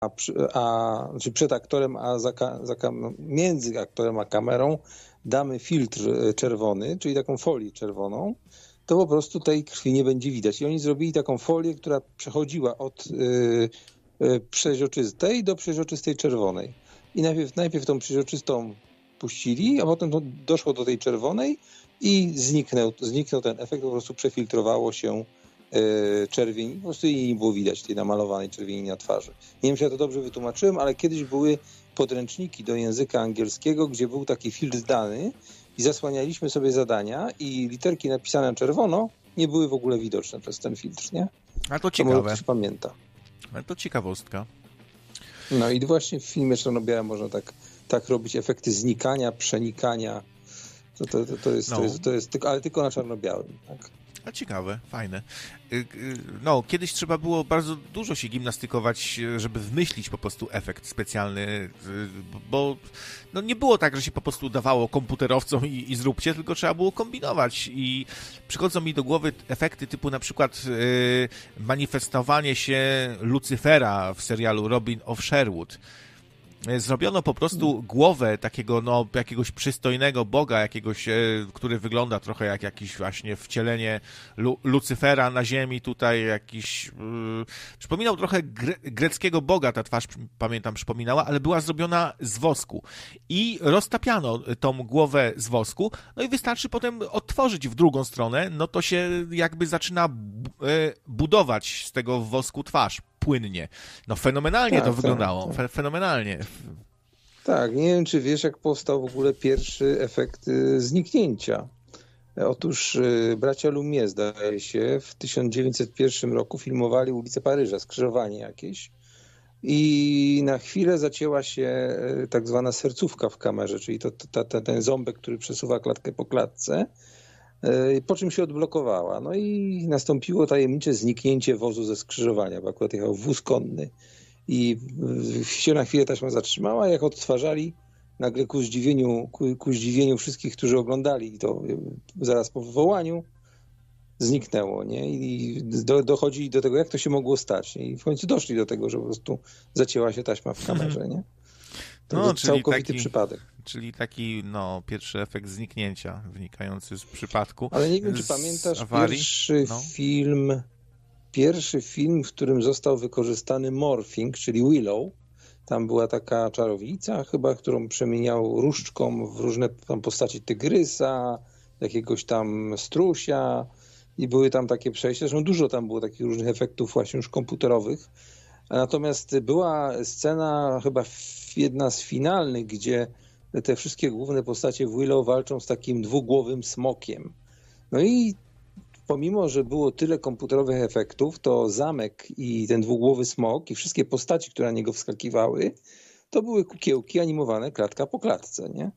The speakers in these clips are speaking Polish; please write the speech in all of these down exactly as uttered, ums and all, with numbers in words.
a, znaczy przed aktorem, a za, za, między aktorem a kamerą damy filtr czerwony, czyli taką folię czerwoną, to po prostu tej krwi nie będzie widać. I oni zrobili taką folię, która przechodziła od y, y, przeźroczystej do przeźroczystej czerwonej. I najpierw, najpierw tą przeźroczystą puścili, a potem to doszło do tej czerwonej i zniknął, zniknął ten efekt, po prostu przefiltrowało się y, czerwień, po prostu jej nie było widać, tej namalowanej czerwieni na twarzy. Nie wiem, czy ja to dobrze wytłumaczyłem, ale kiedyś były podręczniki do języka angielskiego, gdzie był taki filtr dany i zasłanialiśmy sobie zadania i literki napisane na czerwono nie były w ogóle widoczne przez ten filtr, nie? A to ciekawe. To może ktoś pamięta. A to ciekawostka. No i właśnie w filmie czarno-białym można tak, tak robić efekty znikania, przenikania. To, to, to, to, jest, no. to, jest, to jest, ale tylko na czarno-białym, tak? A ciekawe, fajne. No, kiedyś trzeba było bardzo dużo się gimnastykować, żeby wymyślić po prostu efekt specjalny, bo no nie było tak, że się po prostu dawało komputerowcom i, i zróbcie, tylko trzeba było kombinować i przychodzą mi do głowy efekty typu na przykład yy, manifestowanie się Lucyfera w serialu Robin of Sherwood. Zrobiono po prostu głowę takiego, no, jakiegoś przystojnego Boga, jakiegoś, e, który wygląda trochę jak jakieś właśnie wcielenie Lu- Lucyfera na ziemi, tutaj jakiś, yy, przypominał trochę gre- greckiego Boga, ta twarz, pamiętam, przypominała, ale była zrobiona z wosku i roztapiano tą głowę z wosku, no i wystarczy potem otworzyć w drugą stronę, no to się jakby zaczyna b- e, budować z tego wosku twarz. Płynnie. No fenomenalnie tak, to wyglądało. Tak, tak. Fenomenalnie. Tak, nie wiem, czy wiesz, jak powstał w ogóle pierwszy efekt zniknięcia. Otóż bracia Lumière, zdaje się, w tysiąc dziewięćset pierwszym roku filmowali ulicę Paryża, skrzyżowanie jakieś i na chwilę zacięła się tak zwana sercówka w kamerze, czyli to, to, to, ten ząbek, który przesuwa klatkę po klatce, po czym się odblokowała. No i nastąpiło tajemnicze zniknięcie wozu ze skrzyżowania, bo akurat jechał wóz konny i się na chwilę taśma zatrzymała. Jak odtwarzali, nagle ku zdziwieniu, ku, ku zdziwieniu wszystkich, którzy oglądali to zaraz po wywołaniu, zniknęło, nie? I do, dochodzi do tego, jak to się mogło stać. I w końcu doszli do tego, że po prostu zacięła się taśma w kamerze, nie? To no, był całkowity taki, przypadek. Czyli taki, no, pierwszy efekt zniknięcia wynikający z przypadku. Ale nie wiem, czy pamiętasz pierwszy no. film, pierwszy film, w którym został wykorzystany morphing, czyli Willow. Tam była taka czarownica chyba, którą przemieniał różdżką w różne tam postaci tygrysa, jakiegoś tam strusia i były tam takie przejścia. Zresztą dużo tam było takich różnych efektów właśnie już komputerowych. Natomiast była scena chyba jedna z finalnych, gdzie te wszystkie główne postacie w Willow walczą z takim dwugłowym smokiem. No i pomimo, że było tyle komputerowych efektów, to zamek i ten dwugłowy smok i wszystkie postaci, które na niego wskakiwały, to były kukiełki animowane klatka po klatce, nie?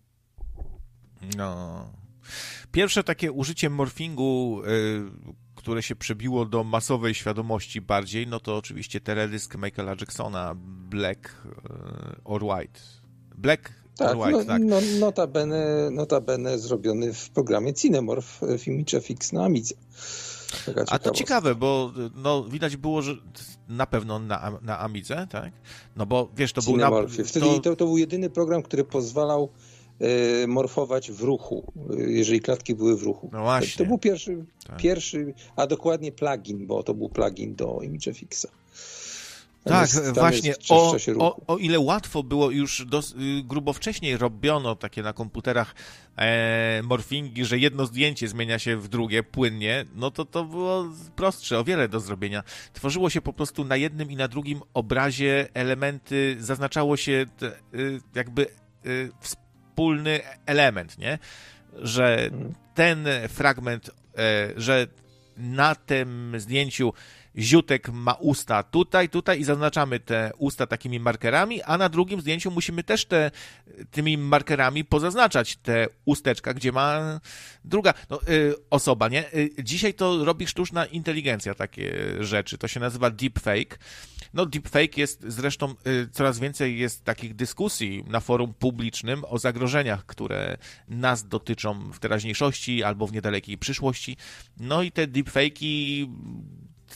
No. Pierwsze takie użycie morfingu, yy, które się przebiło do masowej świadomości bardziej, no to oczywiście teledysk Michaela Jacksona Black or White. Black tak, or White, no, tak. No, notabene, notabene zrobiony w programie Cinemorph w Image-F X na Amidze. A to ciekawe, bo no, widać było, że na pewno na, na Amidze, tak? No bo wiesz, to był... Na, Wtedy to... To, to był jedyny program, który pozwalał y, morfować w ruchu, y, jeżeli klatki były w ruchu. No właśnie. To, to był pierwszy, tak. pierwszy, a dokładnie plugin, bo to był plugin do Image-F X. Tak, jest, właśnie, o, o, o ile łatwo było już dos, grubo wcześniej robiono takie na komputerach e, morfingi, że jedno zdjęcie zmienia się w drugie płynnie, no to to było prostsze, o wiele do zrobienia. Tworzyło się po prostu na jednym i na drugim obrazie elementy, zaznaczało się te, jakby wspólny element, nie? Że ten fragment, e, że na tym zdjęciu Ziutek ma usta tutaj, tutaj i zaznaczamy te usta takimi markerami, a na drugim zdjęciu musimy też te, tymi markerami pozaznaczać te usteczka, gdzie ma druga no, y, osoba, nie? Y, dzisiaj to robi sztuczna inteligencja takie rzeczy, to się nazywa deepfake. No deepfake jest zresztą, y, coraz więcej jest takich dyskusji na forum publicznym o zagrożeniach, które nas dotyczą w teraźniejszości albo w niedalekiej przyszłości. No i te deepfake'i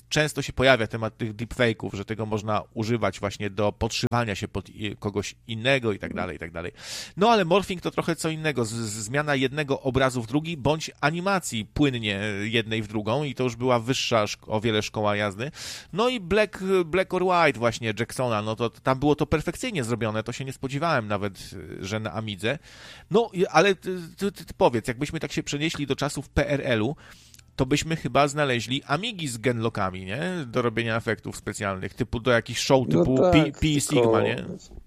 często się pojawia temat tych deepfake'ów, że tego można używać właśnie do podszywania się pod kogoś innego i tak dalej, i tak dalej. No ale morphing to trochę co innego, z, zmiana jednego obrazu w drugi, bądź animacji płynnie jednej w drugą i to już była wyższa o wiele szkoła jazdy. No i Black, Black or White właśnie Jacksona, no to tam było to perfekcyjnie zrobione, to się nie spodziewałem nawet, że na Amidze. No, ale ty, ty, ty powiedz, jakbyśmy tak się przenieśli do czasów P R L u, to byśmy chyba znaleźli Amigi z genlockami, nie? Do robienia efektów specjalnych, typu do jakichś show typu no tak, P, P Sigma, nie?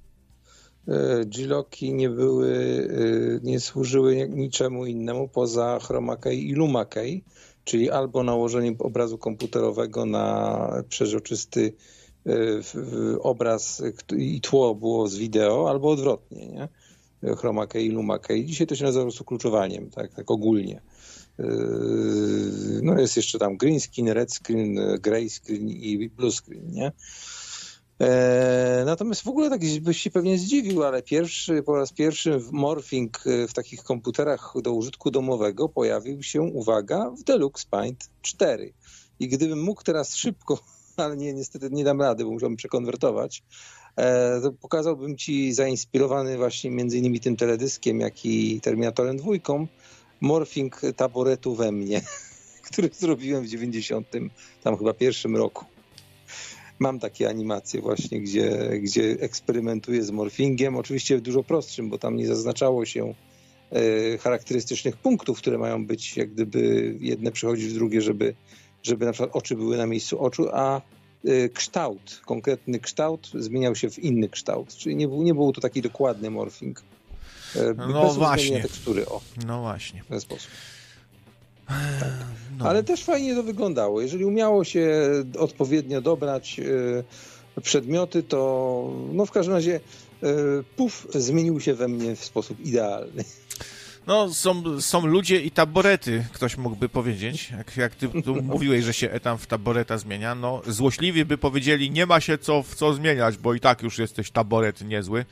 G-Locki nie były, nie służyły niczemu innemu poza chroma key i luma key, czyli albo nałożenie obrazu komputerowego na przeźroczysty obraz i tło było z wideo, albo odwrotnie, nie? Chroma key i luma key. Dzisiaj to się nazywa po prostu kluczowaniem, tak, tak ogólnie. No jest jeszcze tam green screen, red screen, gray screen i blue screen, nie? Natomiast w ogóle tak byś się pewnie zdziwił, ale pierwszy, po raz pierwszy morphing w takich komputerach do użytku domowego pojawił się, uwaga, w Deluxe Paint cztery. I gdybym mógł teraz szybko, ale nie, niestety nie dam rady, bo musiałbym przekonwertować, to pokazałbym ci, zainspirowany właśnie między innymi tym teledyskiem, jak i Terminatorem dwójką, morphing taboretu we mnie, który zrobiłem w dziewięćdziesiątym tam chyba pierwszym roku. Mam takie animacje właśnie, gdzie, gdzie eksperymentuję z morphingiem, oczywiście dużo prostszym, bo tam nie zaznaczało się e, charakterystycznych punktów, które mają być jak gdyby jedne przechodzić w drugie, żeby, żeby na przykład oczy były na miejscu oczu, a e, kształt, konkretny kształt zmieniał się w inny kształt, czyli nie był, nie był to taki dokładny morphing. E, no bez właśnie. tekstury, o. No właśnie. W ten sposób. Tak. No. Ale też fajnie to wyglądało. Jeżeli umiało się odpowiednio dobrać y, przedmioty, to no w każdym razie y, puf zmienił się we mnie w sposób idealny. No, są, są ludzie i taborety, ktoś mógłby powiedzieć. Jak, jak ty tu mówiłeś, że się tam w taboreta zmienia, no złośliwi by powiedzieli, nie ma się co w co zmieniać, bo i tak już jesteś taboret niezły.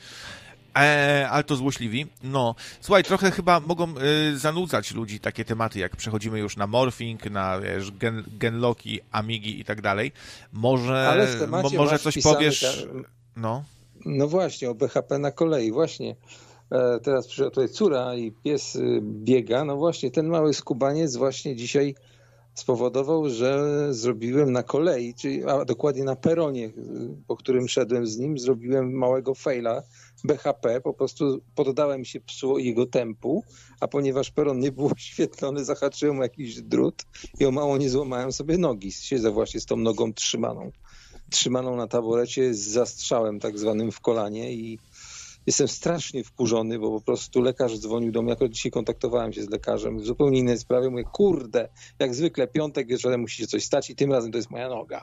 E, ale to złośliwi. No, słuchaj, trochę chyba mogą y, zanudzać ludzi takie tematy, jak przechodzimy już na morphing, na wiesz, gen, genlocki, amigi i tak dalej. Może, mo, może coś powiesz... Ten... No. no właśnie, o B H P na kolei, właśnie. E, teraz przyszła tutaj córa i pies y, biega. No właśnie, ten mały skubaniec właśnie dzisiaj spowodował, że zrobiłem na kolei, czyli a dokładnie na peronie, po którym szedłem z nim, zrobiłem małego faila B H P, po prostu poddałem się psu jego tempu, a ponieważ peron nie był oświetlony, zahaczyłem o jakiś drut i o mało nie złamałem sobie nogi. Siedzę właśnie z tą nogą trzymaną, trzymaną na taborecie z zastrzałem tak zwanym w kolanie i jestem strasznie wkurzony, bo po prostu lekarz dzwonił do mnie, jako dzisiaj kontaktowałem się z lekarzem w zupełnie innej sprawie, mówię, kurde, jak zwykle piątek wieczorem musi się coś stać i tym razem to jest moja noga.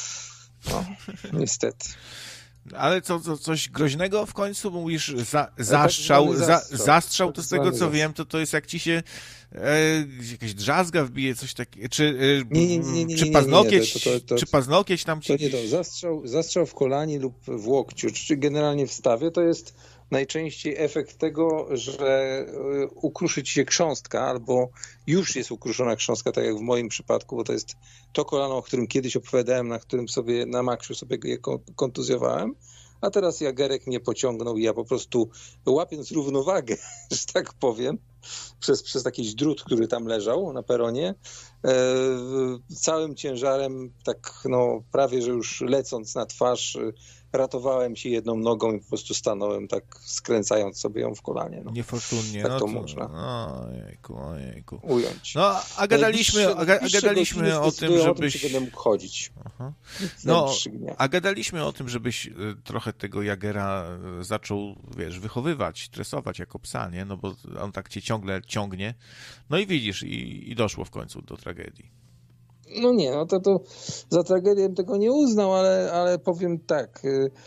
No, niestety. Ale co, co, coś groźnego w końcu? Bo mówisz za, zastrzał, tak za, zastrzał, to z tego co wiem, to to jest jak ci się e, jakaś drzazga wbije, coś takiego, czy, e, nie, nie, nie, nie, czy paznokieć, nie, nie, to, to, to, czy paznokieć tam ci... To nie to, zastrzał, zastrzał w kolanie lub w łokciu, czy generalnie w stawie, to jest najczęściej efekt tego, że ukruszy ci się chrząstka, albo już jest ukruszona chrząstka, tak jak w moim przypadku, bo to jest to kolano, o którym kiedyś opowiadałem, na którym sobie, na maksiu sobie je kontuzjowałem, a teraz Jagerek mnie pociągnął i ja po prostu łapiąc równowagę, że tak powiem, przez, przez jakiś drut, który tam leżał na peronie, e, całym ciężarem, tak no prawie, że już lecąc na twarz, ratowałem się jedną nogą i po prostu stanąłem tak skręcając sobie ją w kolanie. No. Niefortunnie. Tak no to, to można ojejku, ojejku. ująć. No, a gadaliśmy, a, a gadaliśmy o tym, żebyś... O tym, będę mógł chodzić. Aha. No, a gadaliśmy o tym, żebyś trochę tego Jagera zaczął, wiesz, wychowywać, tresować jako psa, nie? No bo on tak cię ciągle ciągnie. No i widzisz, i, i doszło w końcu do tragedii. No nie, no to, to za tragedię tego nie uznał, ale, ale powiem tak,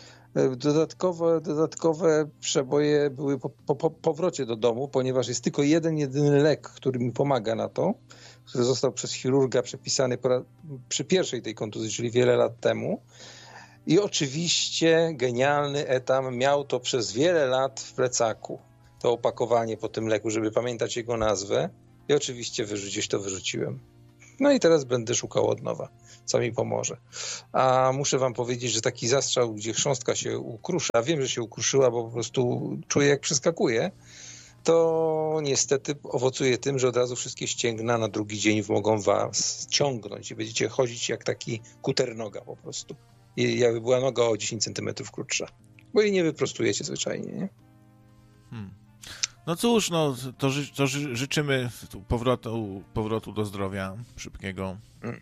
dodatkowe, dodatkowe przeboje były po, po, po powrocie do domu, ponieważ jest tylko jeden, jedyny lek, który mi pomaga na to, który został przez chirurga przepisany po, przy pierwszej tej kontuzji, czyli wiele lat temu. I oczywiście genialny Etam miał to przez wiele lat w plecaku, to opakowanie po tym leku, żeby pamiętać jego nazwę i oczywiście wyrzucić to wyrzuciłem. No i teraz będę szukał od nowa, co mi pomoże. A muszę wam powiedzieć, że taki zastrzał, gdzie chrząstka się ukrusza, wiem, że się ukruszyła, bo po prostu czuję, jak przeskakuje, to niestety owocuje tym, że od razu wszystkie ścięgna na drugi dzień mogą was ciągnąć i będziecie chodzić jak taki kuter noga po prostu. I jakby była noga o dziesięć centymetrów krótsza. Bo jej nie wyprostujecie zwyczajnie, nie? Hmm. No cóż, no, to, ży, to ży, życzymy powrotu, powrotu do zdrowia szybkiego.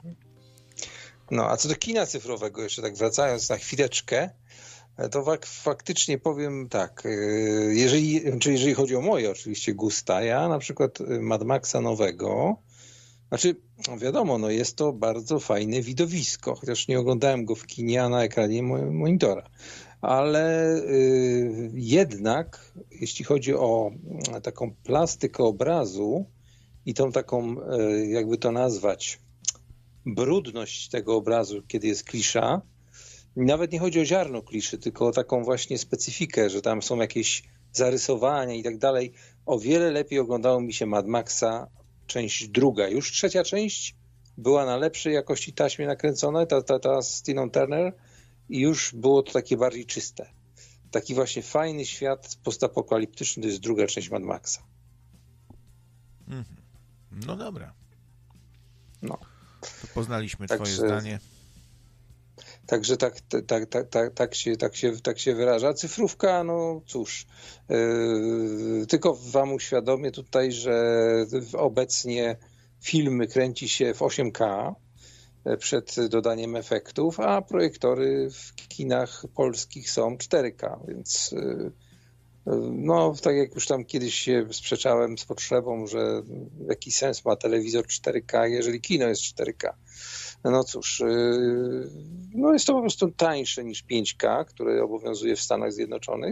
No, a co do kina cyfrowego, jeszcze tak wracając na chwileczkę, to fak, faktycznie powiem tak, jeżeli, czyli jeżeli chodzi o moje oczywiście gusta, ja na przykład Mad Maxa nowego, znaczy, no wiadomo, no jest to bardzo fajne widowisko, chociaż nie oglądałem go w kinie, a na ekranie monitora. Ale y, jednak, jeśli chodzi o taką plastykę obrazu i tą taką, y, jakby to nazwać, brudność tego obrazu, kiedy jest klisza, nawet nie chodzi o ziarno kliszy, tylko o taką właśnie specyfikę, że tam są jakieś zarysowania i tak dalej. O wiele lepiej oglądało mi się Mad Maxa część druga. Już trzecia część była na lepszej jakości taśmie nakręcona, ta, ta, ta z Tiną Turner, i już było to takie bardziej czyste. Taki właśnie fajny świat postapokaliptyczny to jest druga część Mad Maxa. Mm-hmm. No dobra. No. To poznaliśmy Także, twoje zdanie. Także tak, tak, tak, tak, tak, się, tak, się, tak się wyraża. Cyfrówka, no cóż, yy, tylko wam uświadomię tutaj, że obecnie filmy kręci się w osiem K przed dodaniem efektów, a projektory w kinach polskich są cztery K, więc no tak jak już tam kiedyś się sprzeczałem z potrzebą, że jaki sens ma telewizor cztery K, jeżeli kino jest cztery K. No cóż, no jest to po prostu tańsze niż pięć K, które obowiązuje w Stanach Zjednoczonych.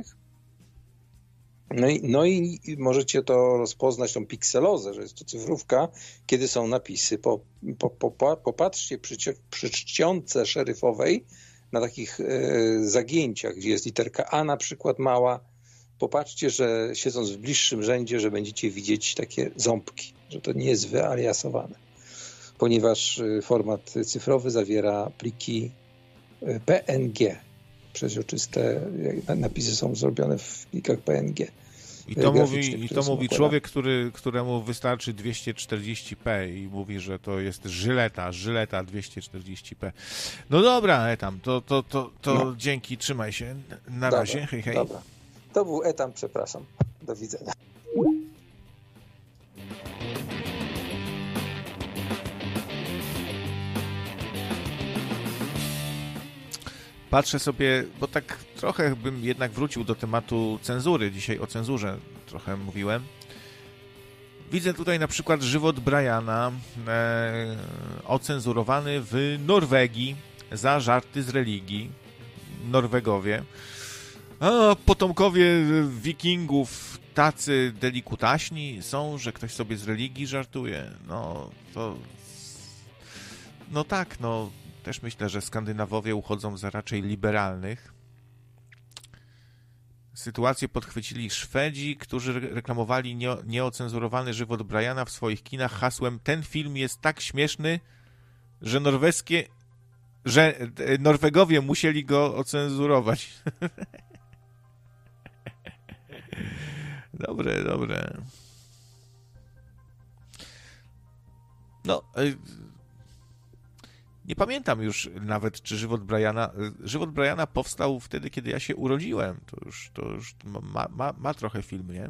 No i, no i możecie to rozpoznać, tą pikselozę, że jest to cyfrówka, kiedy są napisy. Po, po, po, popatrzcie przy, przy czcionce szeryfowej na takich e, zagięciach, gdzie jest literka A na przykład mała. Popatrzcie, że siedząc w bliższym rzędzie, że będziecie widzieć takie ząbki, że to nie jest wyaliasowane, ponieważ format cyfrowy zawiera pliki P N G. Przeźroczyste napisy są zrobione w plikach P N G. I to mówi, i to mówi człowiek, który, któremu wystarczy dwieście czterdzieści p i mówi, że to jest żyleta, żyleta dwieście czterdzieści p. No dobra, Etam, to, to, to, to no. Dzięki, trzymaj się. Na dobra, razie, hej, hej. Dobra. To był Etam, przepraszam. Do widzenia. Patrzę sobie, bo tak trochę bym jednak wrócił do tematu cenzury. Dzisiaj o cenzurze trochę mówiłem. Widzę tutaj na przykład żywot Briana e, ocenzurowany w Norwegii za żarty z religii. Norwegowie. A potomkowie wikingów tacy delikutaśni są, że ktoś sobie z religii żartuje. No to... No tak, no... Też myślę, że Skandynawowie uchodzą za raczej liberalnych. Sytuację podchwycili Szwedzi, którzy reklamowali nie, nieocenzurowany żywot Briana w swoich kinach hasłem: ten film jest tak śmieszny, że norweskie, że Norwegowie musieli go ocenzurować. Dobre, dobre. No... Nie pamiętam już nawet, czy żywot Briana... Żywot Briana powstał wtedy, kiedy ja się urodziłem. To już, to już ma, ma, ma trochę film, nie?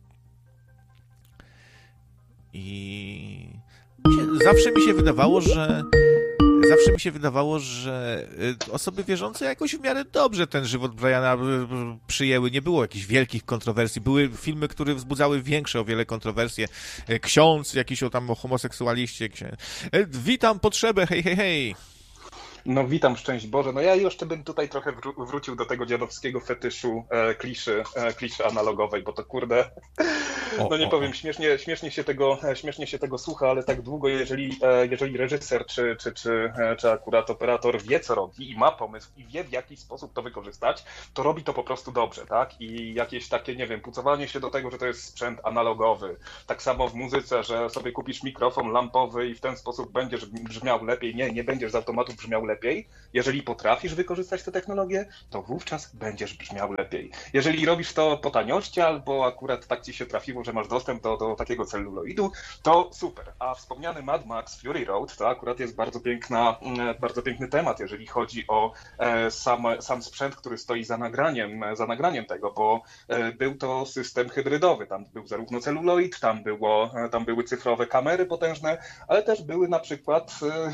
I zawsze mi się wydawało, że zawsze mi się wydawało, że osoby wierzące jakoś w miarę dobrze ten żywot Briana przyjęły. Nie było jakichś wielkich kontrowersji. Były filmy, które wzbudzały większe o wiele kontrowersje. Ksiądz, jakiś o tam o homoseksualiście. Witam potrzebę, hej, hej, hej. No witam, szczęść Boże. No ja jeszcze bym tutaj trochę wró- wrócił do tego dziadowskiego fetyszu e, kliszy, e, kliszy analogowej, bo to kurde, no nie powiem, śmiesznie, śmiesznie, się tego, śmiesznie się tego słucha, ale tak długo, jeżeli, e, jeżeli reżyser czy, czy, czy, czy akurat operator wie, co robi i ma pomysł i wie, w jaki sposób to wykorzystać, to robi to po prostu dobrze, tak? I jakieś takie, nie wiem, pucowanie się do tego, że to jest sprzęt analogowy. Tak samo w muzyce, że sobie kupisz mikrofon lampowy i w ten sposób będziesz brzmiał lepiej. Nie, nie będziesz z automatu brzmiał lepiej. Jeżeli potrafisz wykorzystać tę technologię, to wówczas będziesz brzmiał lepiej. Jeżeli robisz to po taniości albo akurat tak ci się trafiło, że masz dostęp do, do takiego celuloidu, to super. A wspomniany Mad Max Fury Road to akurat jest bardzo piękna, bardzo piękny temat, jeżeli chodzi o sam, sam sprzęt, który stoi za nagraniem, za nagraniem tego, bo był to system hybrydowy. Tam był zarówno celuloid, tam, było, tam były cyfrowe kamery potężne, ale też były na przykład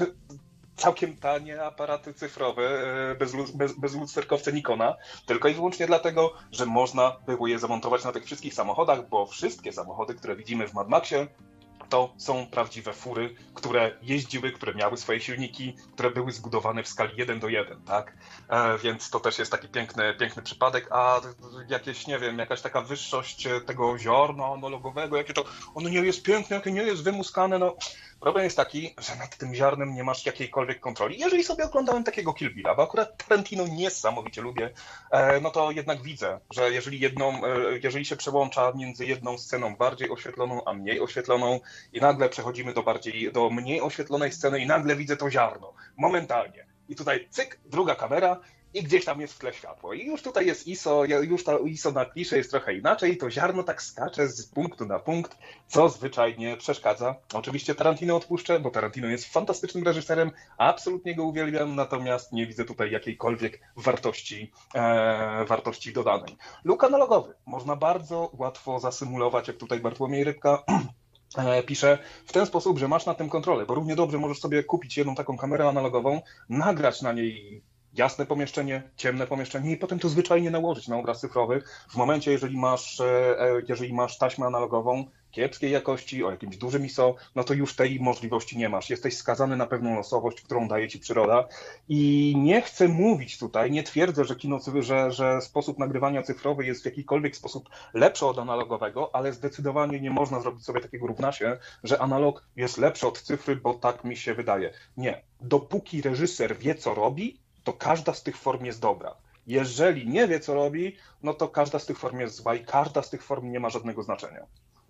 całkiem tanie aparaty cyfrowe, bez, bez, bez lusterkowce Nikona, tylko i wyłącznie dlatego, że można było je zamontować na tych wszystkich samochodach, bo wszystkie samochody, które widzimy w Mad Maxie, to są prawdziwe fury, które jeździły, które miały swoje silniki, które były zbudowane w skali jeden do jeden, tak? E, więc to też jest taki piękny, piękny przypadek, a jakieś, nie wiem, jakaś taka wyższość tego ziarna analogowego, jakie to, ono nie jest piękne, jakie nie jest wymuskane, no problem jest taki, że nad tym ziarnem nie masz jakiejkolwiek kontroli. Jeżeli sobie oglądałem takiego Kill Billa, bo akurat Tarantino niesamowicie lubię, no to jednak widzę, że jeżeli jedną, jeżeli się przełącza między jedną sceną bardziej oświetloną, a mniej oświetloną i nagle przechodzimy do bardziej, do mniej oświetlonej sceny i nagle widzę to ziarno, momentalnie. I tutaj cyk, druga kamera, i gdzieś tam jest w tle światło. I już tutaj jest I S O, już ta I S O na klisze jest trochę inaczej i to ziarno tak skacze z punktu na punkt, co zwyczajnie przeszkadza. Oczywiście Tarantino odpuszczę, bo Tarantino jest fantastycznym reżyserem, absolutnie go uwielbiam, natomiast nie widzę tutaj jakiejkolwiek wartości, e, wartości dodanej. Luk analogowy można bardzo łatwo zasymulować, jak tutaj Bartłomiej Rybka pisze, w ten sposób, że masz na tym kontrolę, bo równie dobrze możesz sobie kupić jedną taką kamerę analogową, nagrać na niej jasne pomieszczenie, ciemne pomieszczenie i potem to zwyczajnie nałożyć na obraz cyfrowy. W momencie, jeżeli masz, jeżeli masz taśmę analogową kiepskiej jakości, o jakimś dużym I S O, no to już tej możliwości nie masz. Jesteś skazany na pewną losowość, którą daje ci przyroda. I nie chcę mówić tutaj, nie twierdzę, że kino, że, że sposób nagrywania cyfrowy jest w jakikolwiek sposób lepszy od analogowego, ale zdecydowanie nie można zrobić sobie takiego równasie, że analog jest lepszy od cyfry, bo tak mi się wydaje. Nie. Dopóki reżyser wie, co robi, to każda z tych form jest dobra. Jeżeli nie wie, co robi, no to każda z tych form jest zła i każda z tych form nie ma żadnego znaczenia.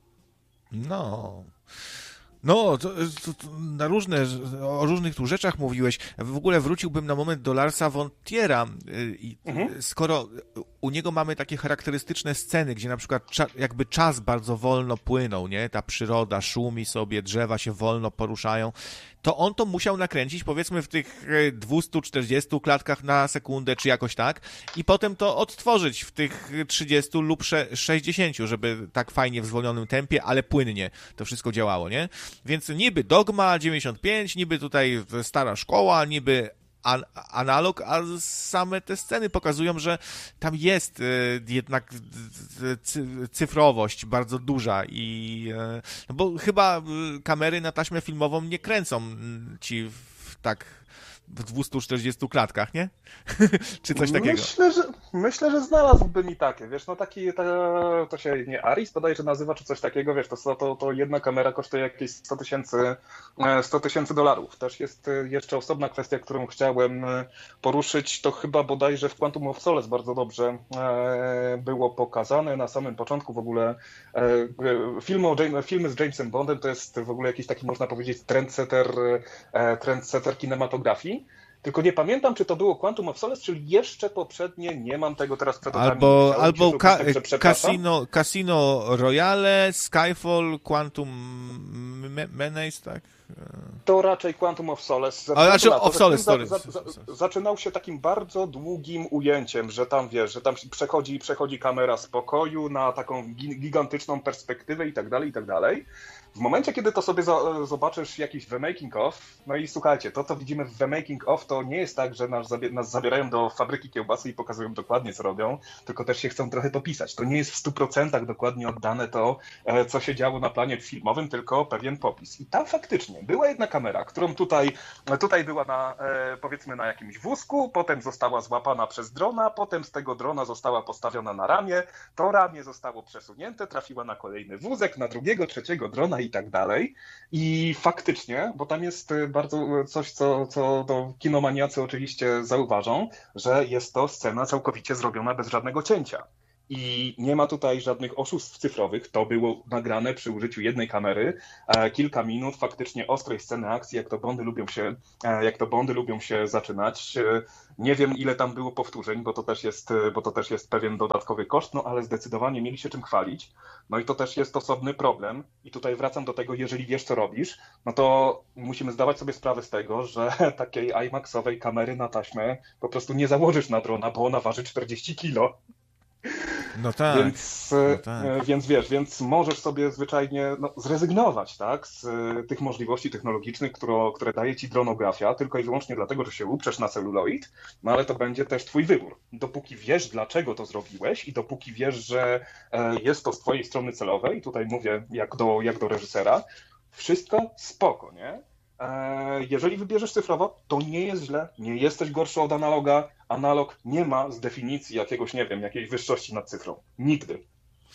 No... No, to, to, to na różne, o różnych tu rzeczach mówiłeś. W ogóle wróciłbym na moment do Larsa von Triera. I mhm. Skoro u niego mamy takie charakterystyczne sceny, gdzie na przykład cza, jakby czas bardzo wolno płynął, nie? Ta przyroda szumi sobie, drzewa się wolno poruszają, to on to musiał nakręcić powiedzmy w tych dwieście czterdzieści klatkach na sekundę, czy jakoś tak, i potem to odtworzyć w tych trzydziestu lub sześćdziesięciu, żeby tak fajnie w zwolnionym tempie, ale płynnie to wszystko działało, nie? Więc niby Dogma dziewięćdziesiąt pięć, niby tutaj stara szkoła, niby an- analog, a same te sceny pokazują, że tam jest y, jednak cy- cyfrowość bardzo duża i y, no bo chyba y, kamery na taśmę filmową nie kręcą ci w, tak w dwieście czterdziestu klatkach, nie? Czy coś takiego? Myślę, że, myślę, że znalazłbym i takie, wiesz, no taki, to, to się nie Aris bodajże nazywa, czy coś takiego, wiesz, to, to, to jedna kamera kosztuje jakieś sto tysięcy sto tysięcy dolarów. Też jest jeszcze osobna kwestia, którą chciałem poruszyć, to chyba bodajże w Quantum of Solace bardzo dobrze było pokazane na samym początku w ogóle. Filmy, o James, filmy z Jamesem Bondem to jest w ogóle jakiś taki, można powiedzieć, trendsetter, trendsetter kinematografii. Tylko nie pamiętam, czy to było Quantum of Solace, czyli jeszcze poprzednie, nie mam tego teraz przed oczami. Albo, albo ka- Casino, Casino Royale, Skyfall, Quantum Menace, tak? To raczej Quantum of Solace. A, znaczy of Solace, sorry. Za, za, za, zaczynał się takim bardzo długim ujęciem, że tam, wiesz, że tam przechodzi, przechodzi kamera z pokoju na taką gigantyczną perspektywę i tak dalej, i tak dalej. W momencie, kiedy to sobie za, zobaczysz jakiś The Making of, no i słuchajcie, to co widzimy w The Making of, to nie jest tak, że nas, zabie, nas zabierają do fabryki kiełbasy i pokazują dokładnie, co robią, tylko też się chcą trochę popisać. To nie jest w stu procentach dokładnie oddane to, co się działo na planie filmowym, tylko pewien popis. I tam faktycznie Była jedna kamera, którą tutaj, tutaj była na, powiedzmy na jakimś wózku, potem została złapana przez drona, potem z tego drona została postawiona na ramię, to ramię zostało przesunięte, trafiła na kolejny wózek, na drugiego, trzeciego drona i tak dalej. I faktycznie, bo tam jest bardzo coś, co, co to kinomaniacy oczywiście zauważą, że jest to scena całkowicie zrobiona bez żadnego cięcia. I nie ma tutaj żadnych oszustw cyfrowych. To było nagrane przy użyciu jednej kamery. Kilka minut faktycznie ostrej sceny akcji, jak to Bondy lubią się, jak to Bondy lubią się zaczynać. Nie wiem, ile tam było powtórzeń, bo to też jest, bo to też jest pewien dodatkowy koszt, no ale zdecydowanie mieli się czym chwalić. No i to też jest osobny problem. I tutaj wracam do tego, jeżeli wiesz, co robisz, no to musimy zdawać sobie sprawę z tego, że takiej IMAXowej kamery na taśmę po prostu nie założysz na drona, bo ona waży czterdzieści kilo. No tak. Więc, no tak. więc wiesz, więc możesz sobie zwyczajnie no, zrezygnować, tak, z tych możliwości technologicznych, które, które daje ci dronografia, tylko i wyłącznie dlatego, że się uprzesz na celuloid, no ale to będzie też twój wybór. Dopóki wiesz, dlaczego to zrobiłeś i dopóki wiesz, że jest to z twojej strony celowej, tutaj mówię jak do, jak do reżysera, wszystko spoko, nie? Jeżeli wybierzesz cyfrowo, to nie jest źle, nie jesteś gorszy od analoga. Analog nie ma z definicji jakiegoś, nie wiem, jakiejś wyższości nad cyfrą. Nigdy.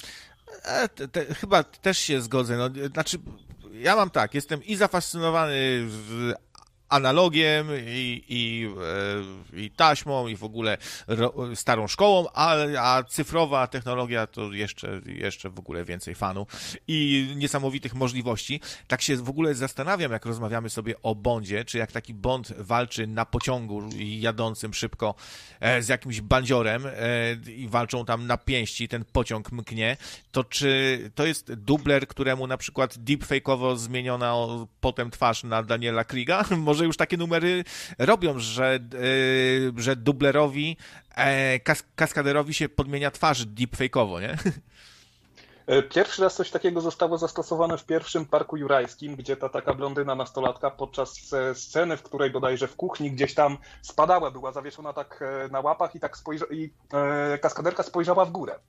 E, te, te, chyba też się zgodzę. No, znaczy, ja mam tak, jestem i zafascynowany w analogiem i, i, i taśmą i w ogóle ro, starą szkołą, a, a cyfrowa technologia to jeszcze, jeszcze w ogóle więcej fanu i niesamowitych możliwości. Tak się w ogóle zastanawiam, jak rozmawiamy sobie o Bondzie, czy jak taki Bond walczy na pociągu jadącym szybko z jakimś bandziorem i walczą tam na pięści, ten pociąg mknie, to czy to jest dubler, któremu na przykład deepfake'owo zmieniono potem twarz na Daniela Craiga? Może już takie numery robią, że, yy, że dublerowi, e, kas, kaskaderowi się podmienia twarz deepfake'owo, nie? Pierwszy raz coś takiego zostało zastosowane w pierwszym Parku Jurajskim, gdzie ta taka blondyna nastolatka podczas sceny, w której bodajże w kuchni gdzieś tam spadała, była zawieszona tak na łapach i tak spojrza- i e, kaskaderka spojrzała w górę.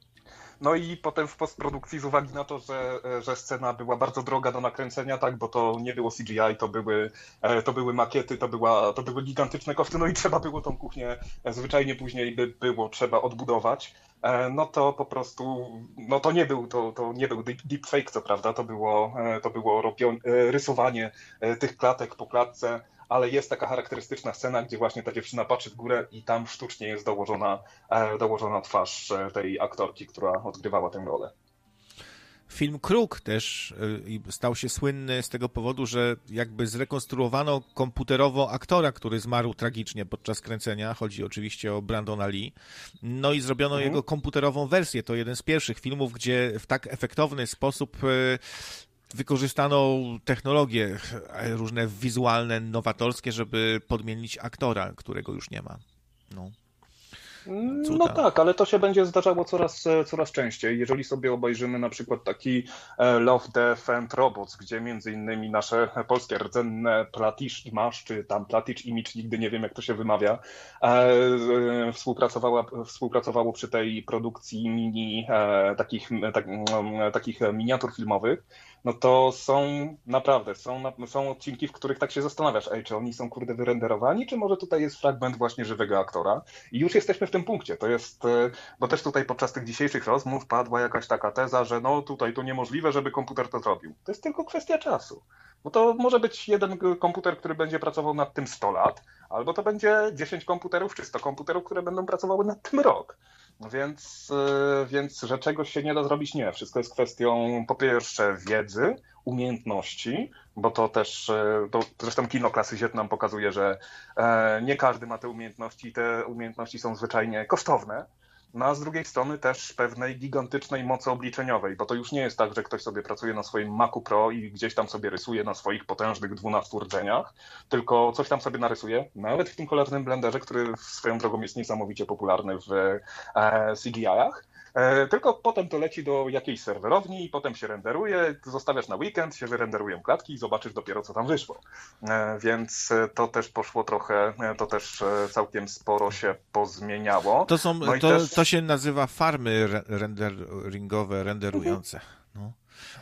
No i potem w postprodukcji z uwagi na to, że, że scena była bardzo droga do nakręcenia, tak, bo to nie było C G I, to były, to były makiety, to, była, to były gigantyczne koszty, no i trzeba było tą kuchnię zwyczajnie później by było trzeba odbudować. No to po prostu, no to nie był, to, to nie był deepfake, co prawda, to było, to było robione, rysowanie tych klatek po klatce, ale jest taka charakterystyczna scena, gdzie właśnie ta dziewczyna patrzy w górę i tam sztucznie jest dołożona, dołożona twarz tej aktorki, która odgrywała tę rolę. Film Kruk też stał się słynny z tego powodu, że jakby zrekonstruowano komputerowo aktora, który zmarł tragicznie podczas kręcenia. Chodzi oczywiście o Brandona Lee. No i zrobiono mhm. jego komputerową wersję. To jeden z pierwszych filmów, gdzie w tak efektowny sposób wykorzystano technologie różne wizualne, nowatorskie, żeby podmienić aktora, którego już nie ma. No. No tak, ale to się będzie zdarzało coraz, coraz częściej. Jeżeli sobie obejrzymy na przykład taki Love, Death and Robots, gdzie między innymi nasze polskie rdzenne Platisz Image, czy tam Platisz Image, nigdy nie wiem jak to się wymawia, współpracowała, współpracowało przy tej produkcji mini, takich, tak, takich miniatur filmowych, no to są naprawdę, są, są odcinki, w których tak się zastanawiasz, ej, czy oni są kurde wyrenderowani, czy może tutaj jest fragment właśnie żywego aktora. I już jesteśmy w tym punkcie. To jest, bo też tutaj podczas tych dzisiejszych rozmów padła jakaś taka teza, że no tutaj to niemożliwe, żeby komputer to zrobił. To jest tylko kwestia czasu. Bo to może być jeden komputer, który będzie pracował nad tym sto lat, albo to będzie dziesięć komputerów czy sto komputerów, które będą pracowały nad tym rok. Więc, więc że czegoś się nie da zrobić, nie. Wszystko jest kwestią po pierwsze wiedzy, umiejętności, bo to też, to zresztą kino klasy Z nam pokazuje, że nie każdy ma te umiejętności i te umiejętności są zwyczajnie kosztowne. No a z drugiej strony też pewnej gigantycznej mocy obliczeniowej, bo to już nie jest tak, że ktoś sobie pracuje na swoim Macu Pro i gdzieś tam sobie rysuje na swoich potężnych dwunastu rdzeniach, tylko coś tam sobie narysuje, nawet w tym cholernym blenderze, który swoją drogą jest niesamowicie popularny w C G I-ach, tylko potem to leci do jakiejś serwerowni i potem się renderuje, zostawiasz na weekend, się wyrenderują klatki i zobaczysz dopiero, co tam wyszło. Więc to też poszło trochę, to też całkiem sporo się pozmieniało. To, są, no to, też... to się nazywa farmy renderingowe, renderujące. No.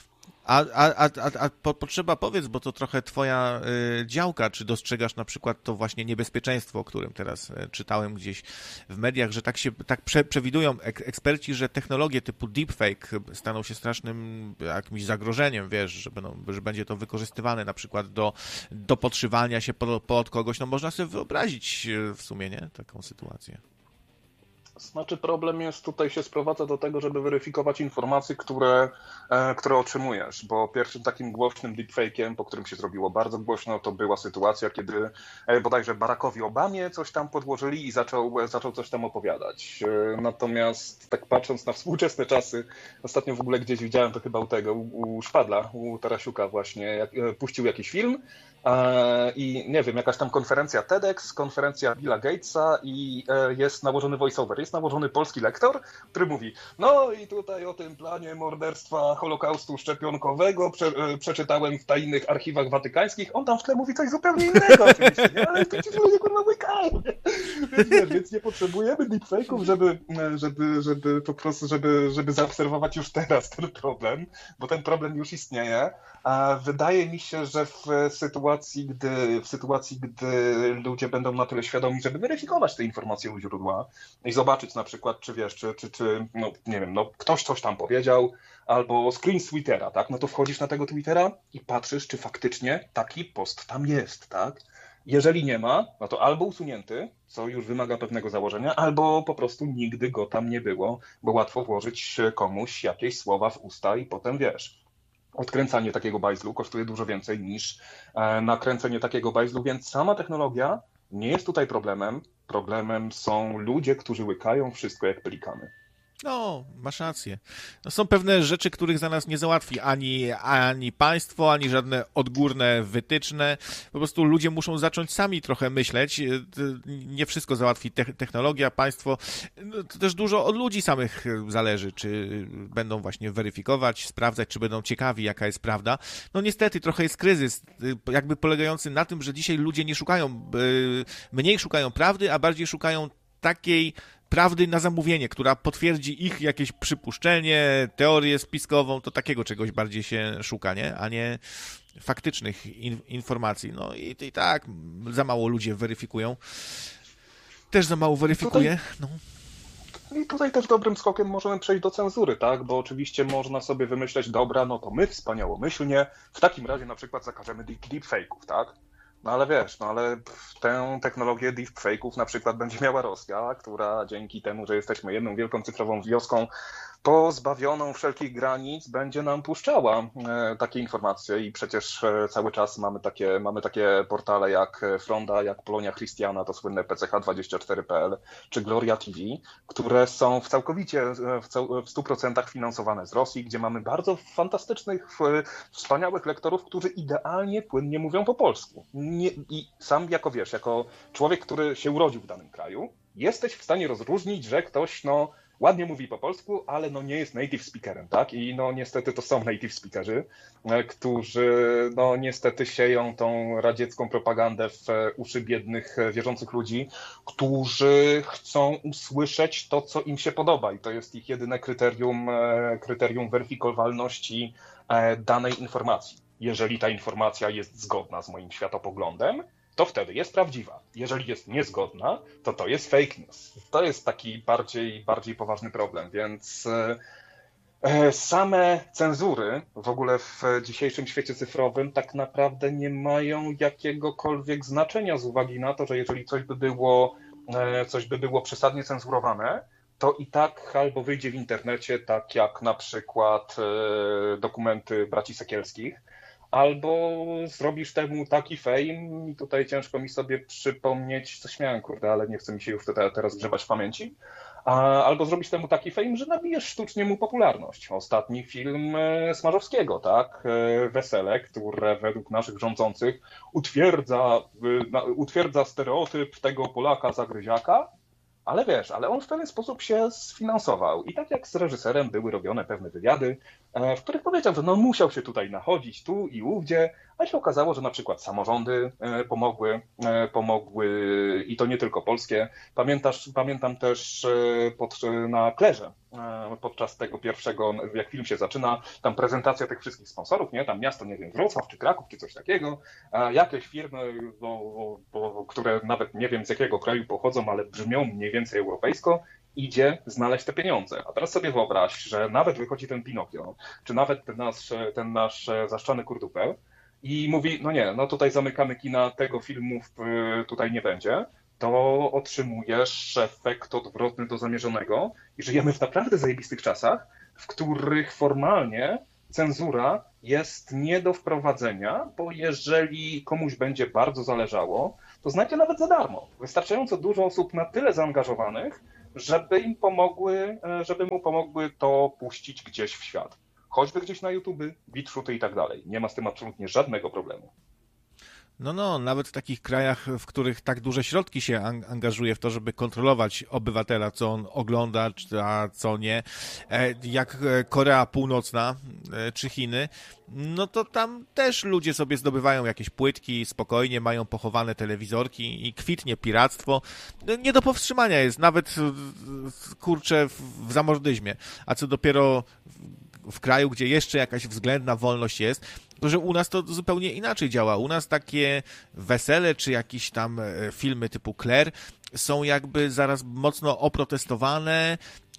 A, a, a, a potrzeba powiedz, bo to trochę twoja y, działka, czy dostrzegasz na przykład to właśnie niebezpieczeństwo, o którym teraz y, czytałem gdzieś w mediach, że tak się tak prze, przewidują ek, eksperci, że technologie typu deepfake staną się strasznym jakimś zagrożeniem, wiesz, że, będą, że będzie to wykorzystywane na przykład do, do podszywania się pod, pod kogoś. No można sobie wyobrazić w sumie, nie? Taką sytuację. Znaczy problem jest tutaj się sprowadza do tego, żeby weryfikować informacje, które, e, które otrzymujesz, bo pierwszym takim głośnym deepfake'iem, po którym się zrobiło bardzo głośno, to była sytuacja, kiedy e, bodajże Barackowi Obamie coś tam podłożyli i zaczął, zaczął coś tam opowiadać. E, natomiast tak patrząc na współczesne czasy, ostatnio w ogóle gdzieś widziałem to chyba u tego, u, u Szpadla, u Tarasiuka właśnie, jak, e, puścił jakiś film, i nie wiem, jakaś tam konferencja TEDx, konferencja Billa Gatesa i jest nałożony voiceover, jest nałożony polski lektor, który mówi, no i tutaj o tym planie morderstwa Holokaustu szczepionkowego prze, przeczytałem w tajnych archiwach watykańskich, on tam w tle mówi coś zupełnie innego oczywiście, nie? Ale to ci ludzie kurwa łykają. Więc, więc nie potrzebujemy deepfake'ów, żeby, żeby, żeby po prostu, żeby, żeby zaobserwować już teraz ten problem, bo ten problem już istnieje. Wydaje mi się, że w sytuacji, gdy, w sytuacji, gdy ludzie będą na tyle świadomi, żeby weryfikować te informacje u źródła i zobaczyć na przykład, czy wiesz, czy, czy, czy no nie wiem, no ktoś coś tam powiedział, albo screen z Twittera, tak, no to wchodzisz na tego Twittera i patrzysz, czy faktycznie taki post tam jest, tak. Jeżeli nie ma, no to albo usunięty, co już wymaga pewnego założenia, albo po prostu nigdy go tam nie było, bo łatwo włożyć komuś jakieś słowa w usta i potem wiesz. Odkręcanie takiego bajzlu kosztuje dużo więcej niż nakręcenie takiego bajzlu, więc sama technologia nie jest tutaj problemem. Problemem są ludzie, którzy łykają wszystko jak pelikany. No, masz rację. No, są pewne rzeczy, których za nas nie załatwi ani, ani państwo, ani żadne odgórne wytyczne. Po prostu ludzie muszą zacząć sami trochę myśleć. Nie wszystko załatwi te- technologia, państwo. No, to też dużo od ludzi samych zależy, czy będą właśnie weryfikować, sprawdzać, czy będą ciekawi, jaka jest prawda. No niestety, trochę jest kryzys, jakby polegający na tym, że dzisiaj ludzie nie szukają, mniej szukają prawdy, a bardziej szukają takiej prawdy na zamówienie, która potwierdzi ich jakieś przypuszczenie, teorię spiskową, to takiego czegoś bardziej się szuka, nie? A nie faktycznych in- informacji. No i, i tak za mało ludzie weryfikują. Też za mało weryfikuje. No. I tutaj też dobrym skokiem możemy przejść do cenzury, tak? Bo oczywiście można sobie wymyśleć, dobra, no to my wspaniałomyślnie w takim razie na przykład zakażemy deepfake'ów, tak? No ale wiesz, no ale tę technologię deepfake'ów na przykład będzie miała Rosja, która dzięki temu, że jesteśmy jedną wielką cyfrową wioską pozbawioną wszelkich granic, będzie nam puszczała takie informacje i przecież cały czas mamy takie, mamy takie portale jak Fronda, jak Polonia Christiana, to słynne P C H dwadzieścia cztery kropka P L, czy Gloria T V, które są w całkowicie, w, cał, w stu procentach finansowane z Rosji, gdzie mamy bardzo fantastycznych, wspaniałych lektorów, którzy idealnie, płynnie mówią po polsku. Nie, i sam jako wiesz, jako człowiek, który się urodził w danym kraju, jesteś w stanie rozróżnić, że ktoś no ładnie mówi po polsku, ale no nie jest native speakerem, tak? I no niestety to są native speakerzy, którzy no niestety sieją tą radziecką propagandę w uszy biednych, wierzących ludzi, którzy chcą usłyszeć to, co im się podoba i to jest ich jedyne kryterium, kryterium weryfikowalności danej informacji. Jeżeli ta informacja jest zgodna z moim światopoglądem, to wtedy jest prawdziwa. Jeżeli jest niezgodna, to to jest fake news. To jest taki bardziej, bardziej poważny problem, więc same cenzury w ogóle w dzisiejszym świecie cyfrowym tak naprawdę nie mają jakiegokolwiek znaczenia z uwagi na to, że jeżeli coś by było, coś by było przesadnie cenzurowane, to i tak albo wyjdzie w internecie, tak jak na przykład dokumenty braci Sekielskich, albo zrobisz temu taki fame i tutaj ciężko mi sobie przypomnieć, co śmiałem, kurde, ale nie chcę mi się już tutaj teraz grzebać w pamięci, A, albo zrobisz temu taki fame, że nabijesz sztucznie mu popularność. Ostatni film Smarzowskiego, tak, Wesele, które według naszych rządzących utwierdza, utwierdza stereotyp tego Polaka zagryziaka, ale wiesz, ale on w pewien sposób się sfinansował. I tak jak z reżyserem były robione pewne wywiady, w których powiedział, że no musiał się tutaj nachodzić tu i ówdzie, a się okazało, że na przykład samorządy pomogły, pomogły i to nie tylko polskie. Pamiętasz, pamiętam też pod, na Klerze podczas tego pierwszego, jak film się zaczyna, tam prezentacja tych wszystkich sponsorów, nie? Tam miasto, nie wiem, Wrocław czy Kraków czy coś takiego, jakieś firmy, bo, bo, które nawet nie wiem z jakiego kraju pochodzą, ale brzmią mniej więcej europejsko, idzie znaleźć te pieniądze. A teraz sobie wyobraź, że nawet wychodzi ten Pinokio, czy nawet ten nasz, ten nasz zaszczany kurdupeł i mówi, no nie, no tutaj zamykamy kina, tego filmu tutaj nie będzie, to otrzymujesz efekt odwrotny do zamierzonego i żyjemy w naprawdę zajebistych czasach, w których formalnie cenzura jest nie do wprowadzenia, bo jeżeli komuś będzie bardzo zależało, to znajdzie nawet za darmo. Wystarczająco dużo osób na tyle zaangażowanych, żeby im pomogły, żeby mu pomogły to puścić gdzieś w świat. Choćby gdzieś na YouTube, BitChute i tak dalej. Nie ma z tym absolutnie żadnego problemu. No, no, nawet w takich krajach, w których tak duże środki się angażuje w to, żeby kontrolować obywatela, co on ogląda, a co nie, jak Korea Północna czy Chiny, no to tam też ludzie sobie zdobywają jakieś płytki, spokojnie mają pochowane telewizorki i kwitnie piractwo. Nie do powstrzymania jest, nawet kurczę w zamordyzmie, a co dopiero w kraju, gdzie jeszcze jakaś względna wolność jest, to że u nas to zupełnie inaczej działa. U nas takie wesele, czy jakieś tam filmy typu Claire są jakby zaraz mocno oprotestowane.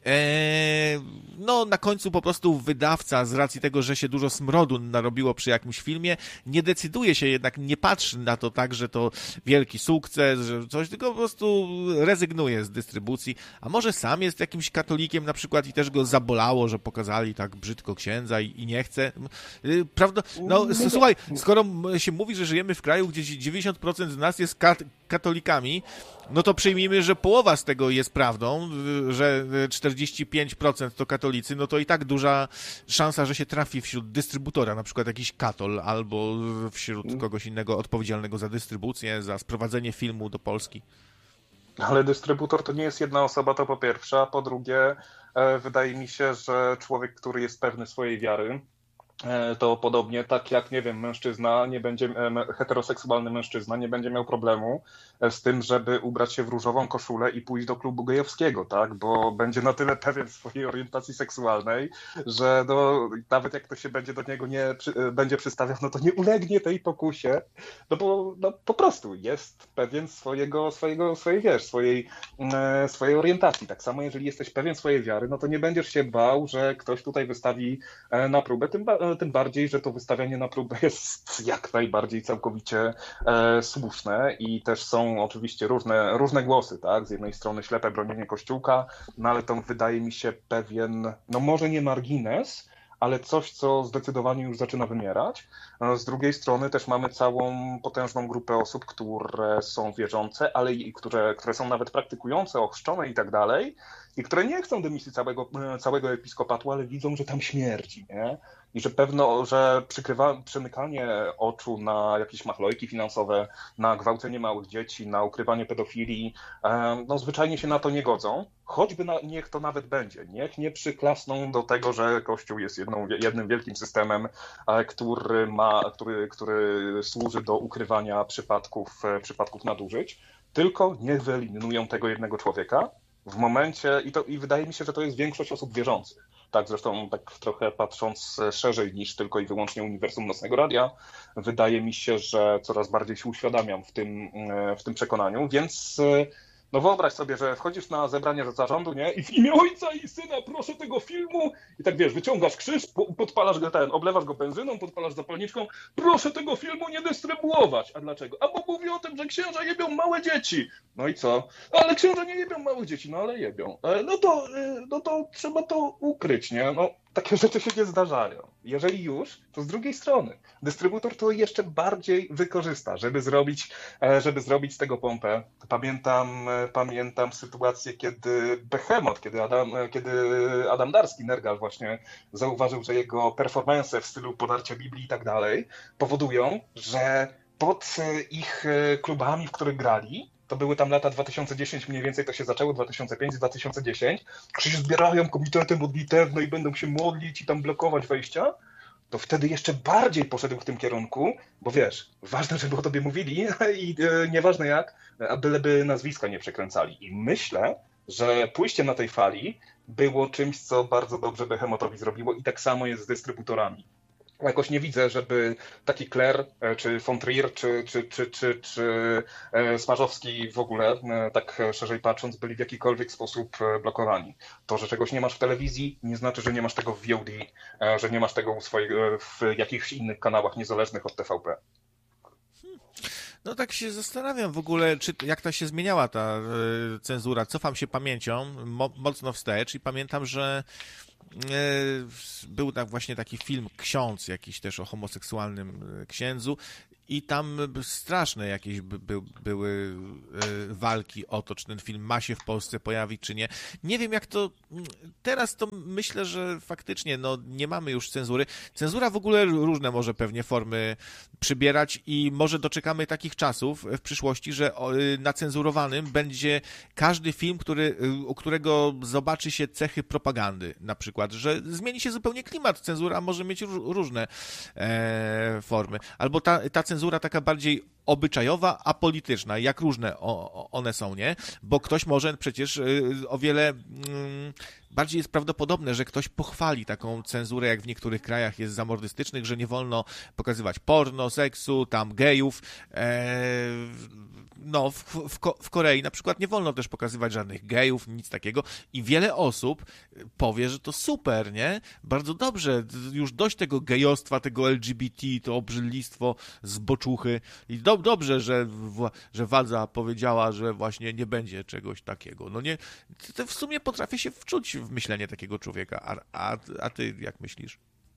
Eee, no na końcu po prostu wydawca z racji tego, że się dużo smrodu narobiło przy jakimś filmie, nie decyduje się jednak, nie patrzy na to tak, że to wielki sukces, że coś, tylko po prostu rezygnuje z dystrybucji, a może sam jest jakimś katolikiem na przykład i też go zabolało, że pokazali tak brzydko księdza i, i nie chce. Prawda? No słuchaj, skoro się mówi, że żyjemy w kraju, gdzie dziewięćdziesiąt procent z nas jest kat- katolikami, no to przyjmijmy, że połowa z tego jest prawdą, że czterdzieści pięć procent to katolicy, no to i tak duża szansa, że się trafi wśród dystrybutora, na przykład jakiś katol, albo wśród kogoś innego odpowiedzialnego za dystrybucję, za sprowadzenie filmu do Polski. Ale dystrybutor to nie jest jedna osoba, to po pierwsze, a po drugie wydaje mi się, że człowiek, który jest pewny swojej wiary, to podobnie tak jak, nie wiem, mężczyzna, nie będzie, heteroseksualny mężczyzna nie będzie miał problemu z tym, żeby ubrać się w różową koszulę i pójść do klubu gejowskiego, tak? Bo będzie na tyle pewien swojej orientacji seksualnej, że no, nawet jak to się będzie do niego nie przy, będzie przystawiał, no to nie ulegnie tej pokusie, no bo no, po prostu jest pewien swojego, swojego, swojej wiesz, swojej, e, swojej orientacji. Tak samo jeżeli jesteś pewien swojej wiary, no to nie będziesz się bał, że ktoś tutaj wystawi na próbę, tym ba- Tym bardziej, że to wystawianie na próbę jest jak najbardziej całkowicie e, słuszne i też są oczywiście różne, różne głosy, tak? Z jednej strony ślepe bronienie Kościółka, no ale to wydaje mi się pewien, no może nie margines, ale coś, co zdecydowanie już zaczyna wymierać. Z drugiej strony też mamy całą potężną grupę osób, które są wierzące, ale i które, które są nawet praktykujące, ochrzczone i tak dalej, i które nie chcą dymisji całego, całego episkopatu, ale widzą, że tam śmierdzi, nie? I że pewno, że przykrywa, przymykanie oczu na jakieś machlojki finansowe, na gwałcenie małych dzieci, na ukrywanie pedofilii, no zwyczajnie się na to nie godzą. Choćby na, niech to nawet będzie. Niech nie przyklasną do tego, że Kościół jest jedną, jednym wielkim systemem, który ma, który, który służy do ukrywania przypadków, przypadków nadużyć, tylko niech wyeliminują tego jednego człowieka w momencie, i, to, i wydaje mi się, że to jest większość osób wierzących. Tak, zresztą tak trochę patrząc szerzej niż tylko i wyłącznie Uniwersum Nocnego Radia, wydaje mi się, że coraz bardziej się uświadamiam w tym, w tym przekonaniu, więc no wyobraź sobie, że wchodzisz na zebranie zarządu, nie? I w imię Ojca i Syna proszę tego filmu i tak wiesz, wyciągasz krzyż, podpalasz go ten, oblewasz go benzyną, podpalasz zapalniczką, proszę tego filmu nie dystrybuować. A dlaczego? A bo mówi o tym, że księża jebią małe dzieci. No i co? Ale księża nie jebią małych dzieci, no ale jebią. No to, no to trzeba to ukryć, nie? No takie rzeczy się nie zdarzają. Jeżeli już, to z drugiej strony dystrybutor to jeszcze bardziej wykorzysta, żeby zrobić, żeby zrobić z tego pompę. Pamiętam, pamiętam sytuację, kiedy Behemoth, kiedy Adam, kiedy Adam Darski, Nergal właśnie zauważył, że jego performance w stylu podarcia Biblii i tak dalej powodują, że pod ich klubami, w których grali, to były tam lata dwa tysiące dziesiąte mniej więcej, to się zaczęło dwa tysiące piąty dwa tysiące dziesiąty, że się zbierają komitety modlitewne i będą się modlić i tam blokować wejścia, to wtedy jeszcze bardziej poszedł w tym kierunku, bo wiesz, ważne, żeby o tobie mówili i e, nieważne jak, a byleby nazwiska nie przekręcali. I myślę, że pójście na tej fali było czymś, co bardzo dobrze Behemotowi zrobiło i tak samo jest z dystrybutorami. Jakoś nie widzę, żeby taki Claire, czy von Trier, czy, czy, czy, czy, czy Smarzowski w ogóle, tak szerzej patrząc, byli w jakikolwiek sposób blokowani. To, że czegoś nie masz w telewizji, nie znaczy, że nie masz tego w V O D, że nie masz tego u swoich, w jakichś innych kanałach niezależnych od T V P. No tak się zastanawiam w ogóle, czy jak ta się zmieniała ta y, cenzura. Cofam się pamięcią mo, mocno wstecz i pamiętam, że y, był tak właśnie taki film Ksiądz jakiś też o homoseksualnym księdzu i tam straszne jakieś by, by, były y, walki o to, czy ten film ma się w Polsce pojawić, czy nie. Nie wiem jak to, teraz to myślę, że faktycznie no, nie mamy już cenzury. Cenzura w ogóle różne może pewnie formy przybierać i może doczekamy takich czasów w przyszłości, że na cenzurowanym będzie każdy film, który, u którego zobaczy się cechy propagandy na przykład, że zmieni się zupełnie klimat. Cenzura może mieć różne e, formy. Albo ta, ta cenzura taka bardziej obyczajowa, apolityczna, jak różne one są, nie? Bo ktoś może przecież o wiele bardziej jest prawdopodobne, że ktoś pochwali taką cenzurę, jak w niektórych krajach jest zamordystycznych, że nie wolno pokazywać porno, seksu, tam gejów. No, w, w, w Korei na przykład nie wolno też pokazywać żadnych gejów, nic takiego i wiele osób powie, że to super, nie? Bardzo dobrze, już dość tego gejostwa, tego L G B T, to obrzydlistwo, zboczuchy i do, dobrze, że, że władza powiedziała, że właśnie nie będzie czegoś takiego. No nie, to w sumie potrafię się wczuć w myślenie takiego człowieka, a, a, a ty jak myślisz?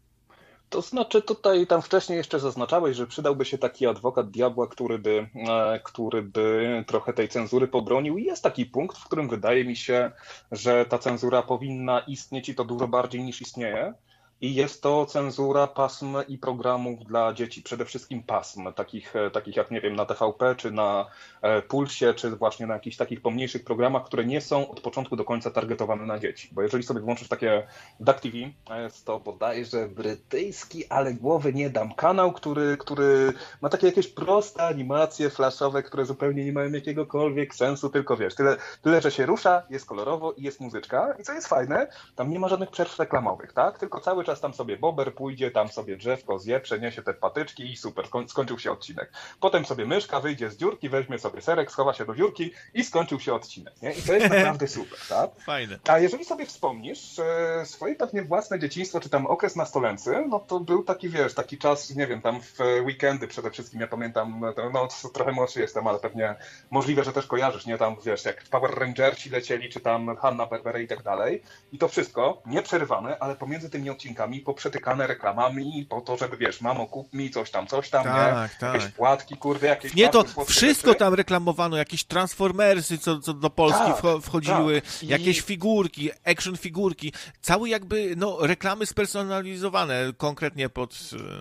To znaczy tutaj, tam wcześniej jeszcze zaznaczałeś, że przydałby się taki adwokat diabła, który by, który by trochę tej cenzury pobronił i jest taki punkt, w którym wydaje mi się, że ta cenzura powinna istnieć i to dużo bardziej niż istnieje. I jest to cenzura pasm i programów dla dzieci, przede wszystkim pasm, takich, takich jak, nie wiem, na T V P, czy na Pulsie, czy właśnie na jakichś takich pomniejszych programach, które nie są od początku do końca targetowane na dzieci. Bo jeżeli sobie włączysz takie D A C T V, jest to bodajże brytyjski, ale głowy nie dam, kanał, który, który ma takie jakieś proste animacje flashowe, które zupełnie nie mają jakiegokolwiek sensu, tylko wiesz, tyle, tyle że się rusza, jest kolorowo i jest muzyczka. I co jest fajne, tam nie ma żadnych przerw reklamowych, tak? Tylko cały czas tam sobie bober pójdzie, tam sobie drzewko zje, przeniesie te patyczki i super, skończył się odcinek. Potem sobie myszka wyjdzie z dziurki, weźmie sobie serek, schowa się do dziurki i skończył się odcinek, nie? I to jest naprawdę super, tak? Fajne. A jeżeli sobie wspomnisz e, swoje pewnie własne dzieciństwo, czy tam okres nastolency, no to był taki, wiesz, taki czas, nie wiem, tam w weekendy przede wszystkim, ja pamiętam, no trochę młodszy jestem, ale pewnie możliwe, że też kojarzysz, nie? Tam, wiesz, jak Power Rangersi lecieli, czy tam Hanna-Barbera i tak dalej. I to wszystko nieprzerwane, ale pomiędzy tymi odcinkami poprzetykane reklamami po to, żeby, wiesz, mamo, kup mi coś tam, coś tam, tak, nie? Tak. Jakieś płatki, kurde, jakieś... Nie, to płatki, wszystko rzeczy. tam reklamowano, jakieś Transformersy, co, co do Polski tak, wchodziły, tak. I... jakieś figurki, action figurki, cały jakby, no, reklamy spersonalizowane konkretnie pod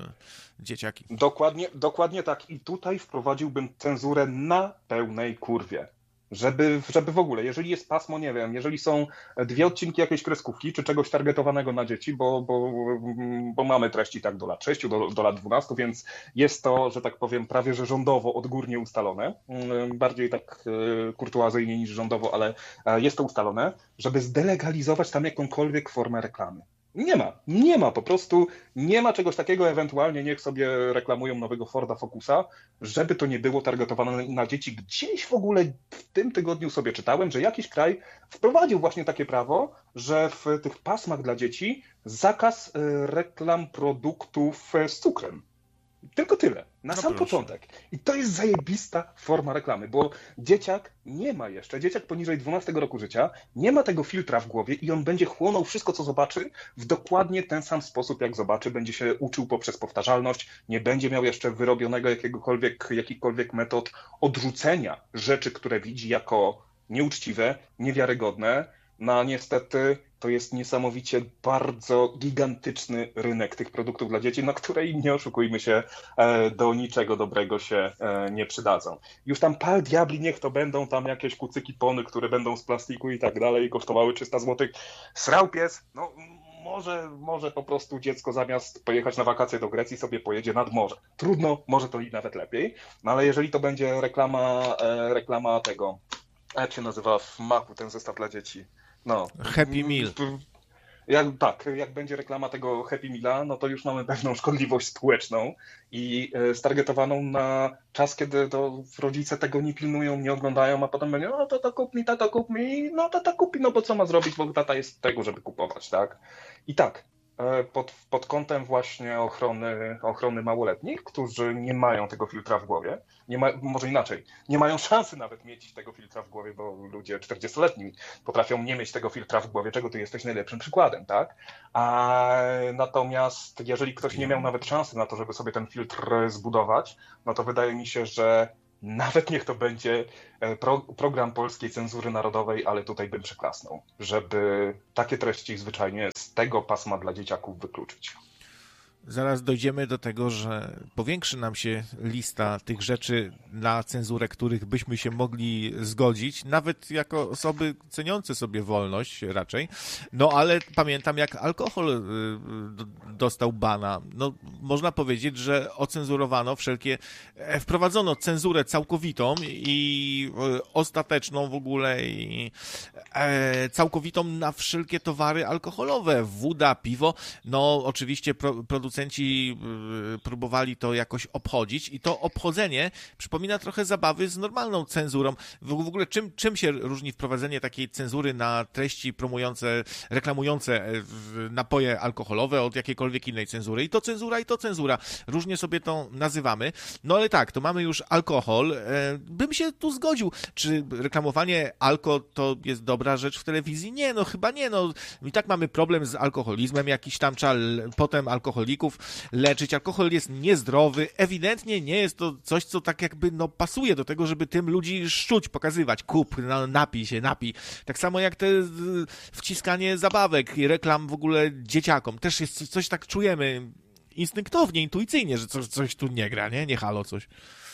e, dzieciaki. Dokładnie, dokładnie tak. I tutaj wprowadziłbym cenzurę na pełnej kurwie. Żeby, żeby w ogóle, jeżeli jest pasmo, nie wiem, jeżeli są dwie odcinki jakiejś kreskówki, czy czegoś targetowanego na dzieci, bo, bo, bo mamy treści tak do lat sześciu, do, do lat dwunastu, więc jest to, że tak powiem, prawie że rządowo odgórnie ustalone, bardziej tak kurtuazyjnie niż rządowo, ale jest to ustalone, żeby zdelegalizować tam jakąkolwiek formę reklamy. Nie ma, nie ma, po prostu nie ma czegoś takiego, ewentualnie niech sobie reklamują nowego Forda Focusa, żeby to nie było targetowane na dzieci. Gdzieś w ogóle w tym tygodniu sobie czytałem, że jakiś kraj wprowadził właśnie takie prawo, że w tych pasmach dla dzieci zakaz reklam produktów z cukrem. Tylko tyle, na no sam proszę. początek. I to jest zajebista forma reklamy, bo dzieciak nie ma jeszcze, dzieciak poniżej dwunastego roku życia, nie ma tego filtra w głowie i on będzie chłonął wszystko, co zobaczy w dokładnie ten sam sposób, jak zobaczy. Będzie się uczył poprzez powtarzalność, nie będzie miał jeszcze wyrobionego jakiegokolwiek, jakichkolwiek metod odrzucenia rzeczy, które widzi jako nieuczciwe, niewiarygodne. No a niestety to jest niesamowicie bardzo gigantyczny rynek tych produktów dla dzieci, na której, nie oszukujmy się, do niczego dobrego się nie przydadzą. Już tam pal diabli, niech to będą tam jakieś kucyki pony, które będą z plastiku i tak dalej, kosztowały trzysta złotych. Srał pies, no może, może po prostu dziecko zamiast pojechać na wakacje do Grecji sobie pojedzie nad morze. Trudno, może to i nawet lepiej, no ale jeżeli to będzie reklama, reklama tego... jak się nazywa w Macu ten zestaw dla dzieci? No. Happy Meal. Jak, tak, jak będzie reklama tego Happy Meala, no to już mamy pewną szkodliwość społeczną i stargetowaną na czas, kiedy to rodzice tego nie pilnują, nie oglądają, a potem będzie, no tata kup mi, tata kup mi, no tata kupi, no bo co ma zrobić, bo tata jest tego, żeby kupować, tak? I tak, pod, pod kątem właśnie ochrony, ochrony małoletnich, którzy nie mają tego filtra w głowie, nie ma, może inaczej, nie mają szansy nawet mieć tego filtra w głowie, bo ludzie czterdziestoletni potrafią nie mieć tego filtra w głowie, czego ty jesteś najlepszym przykładem, tak? A natomiast jeżeli ktoś nie miał nawet szansy na to, żeby sobie ten filtr zbudować, no to wydaje mi się, że nawet niech to będzie pro, program polskiej cenzury narodowej, ale tutaj bym przyklasnął, żeby takie treści zwyczajnie z tego pasma dla dzieciaków wykluczyć. Zaraz dojdziemy do tego, że powiększy nam się lista tych rzeczy na cenzurę, których byśmy się mogli zgodzić, nawet jako osoby ceniące sobie wolność raczej. No ale pamiętam, jak alkohol dostał bana. No można powiedzieć, że ocenzurowano wszelkie, wprowadzono cenzurę całkowitą i ostateczną w ogóle i całkowitą na wszelkie towary alkoholowe. Woda, piwo, no oczywiście producenci próbowali to jakoś obchodzić i to obchodzenie przypomina trochę zabawy z normalną cenzurą. W ogóle czym, czym się różni wprowadzenie takiej cenzury na treści promujące, reklamujące napoje alkoholowe od jakiejkolwiek innej cenzury? I to cenzura, i to cenzura. Różnie sobie to nazywamy. No ale tak, to mamy już alkohol. Bym się tu zgodził. Czy reklamowanie alko to jest dobra rzecz w telewizji? Nie, no chyba nie. No i tak mamy problem z alkoholizmem jakiś tam, trzeba potem alkoholików leczyć. Alkohol jest niezdrowy, ewidentnie nie jest to coś, co tak jakby no pasuje do tego, żeby tym ludzi szczuć, pokazywać, kup, no, napij się, napij. Tak samo jak te wciskanie zabawek i reklam w ogóle dzieciakom. Też jest coś, tak czujemy instynktownie, intuicyjnie, że coś, coś tu nie gra, nie? Nie halo coś.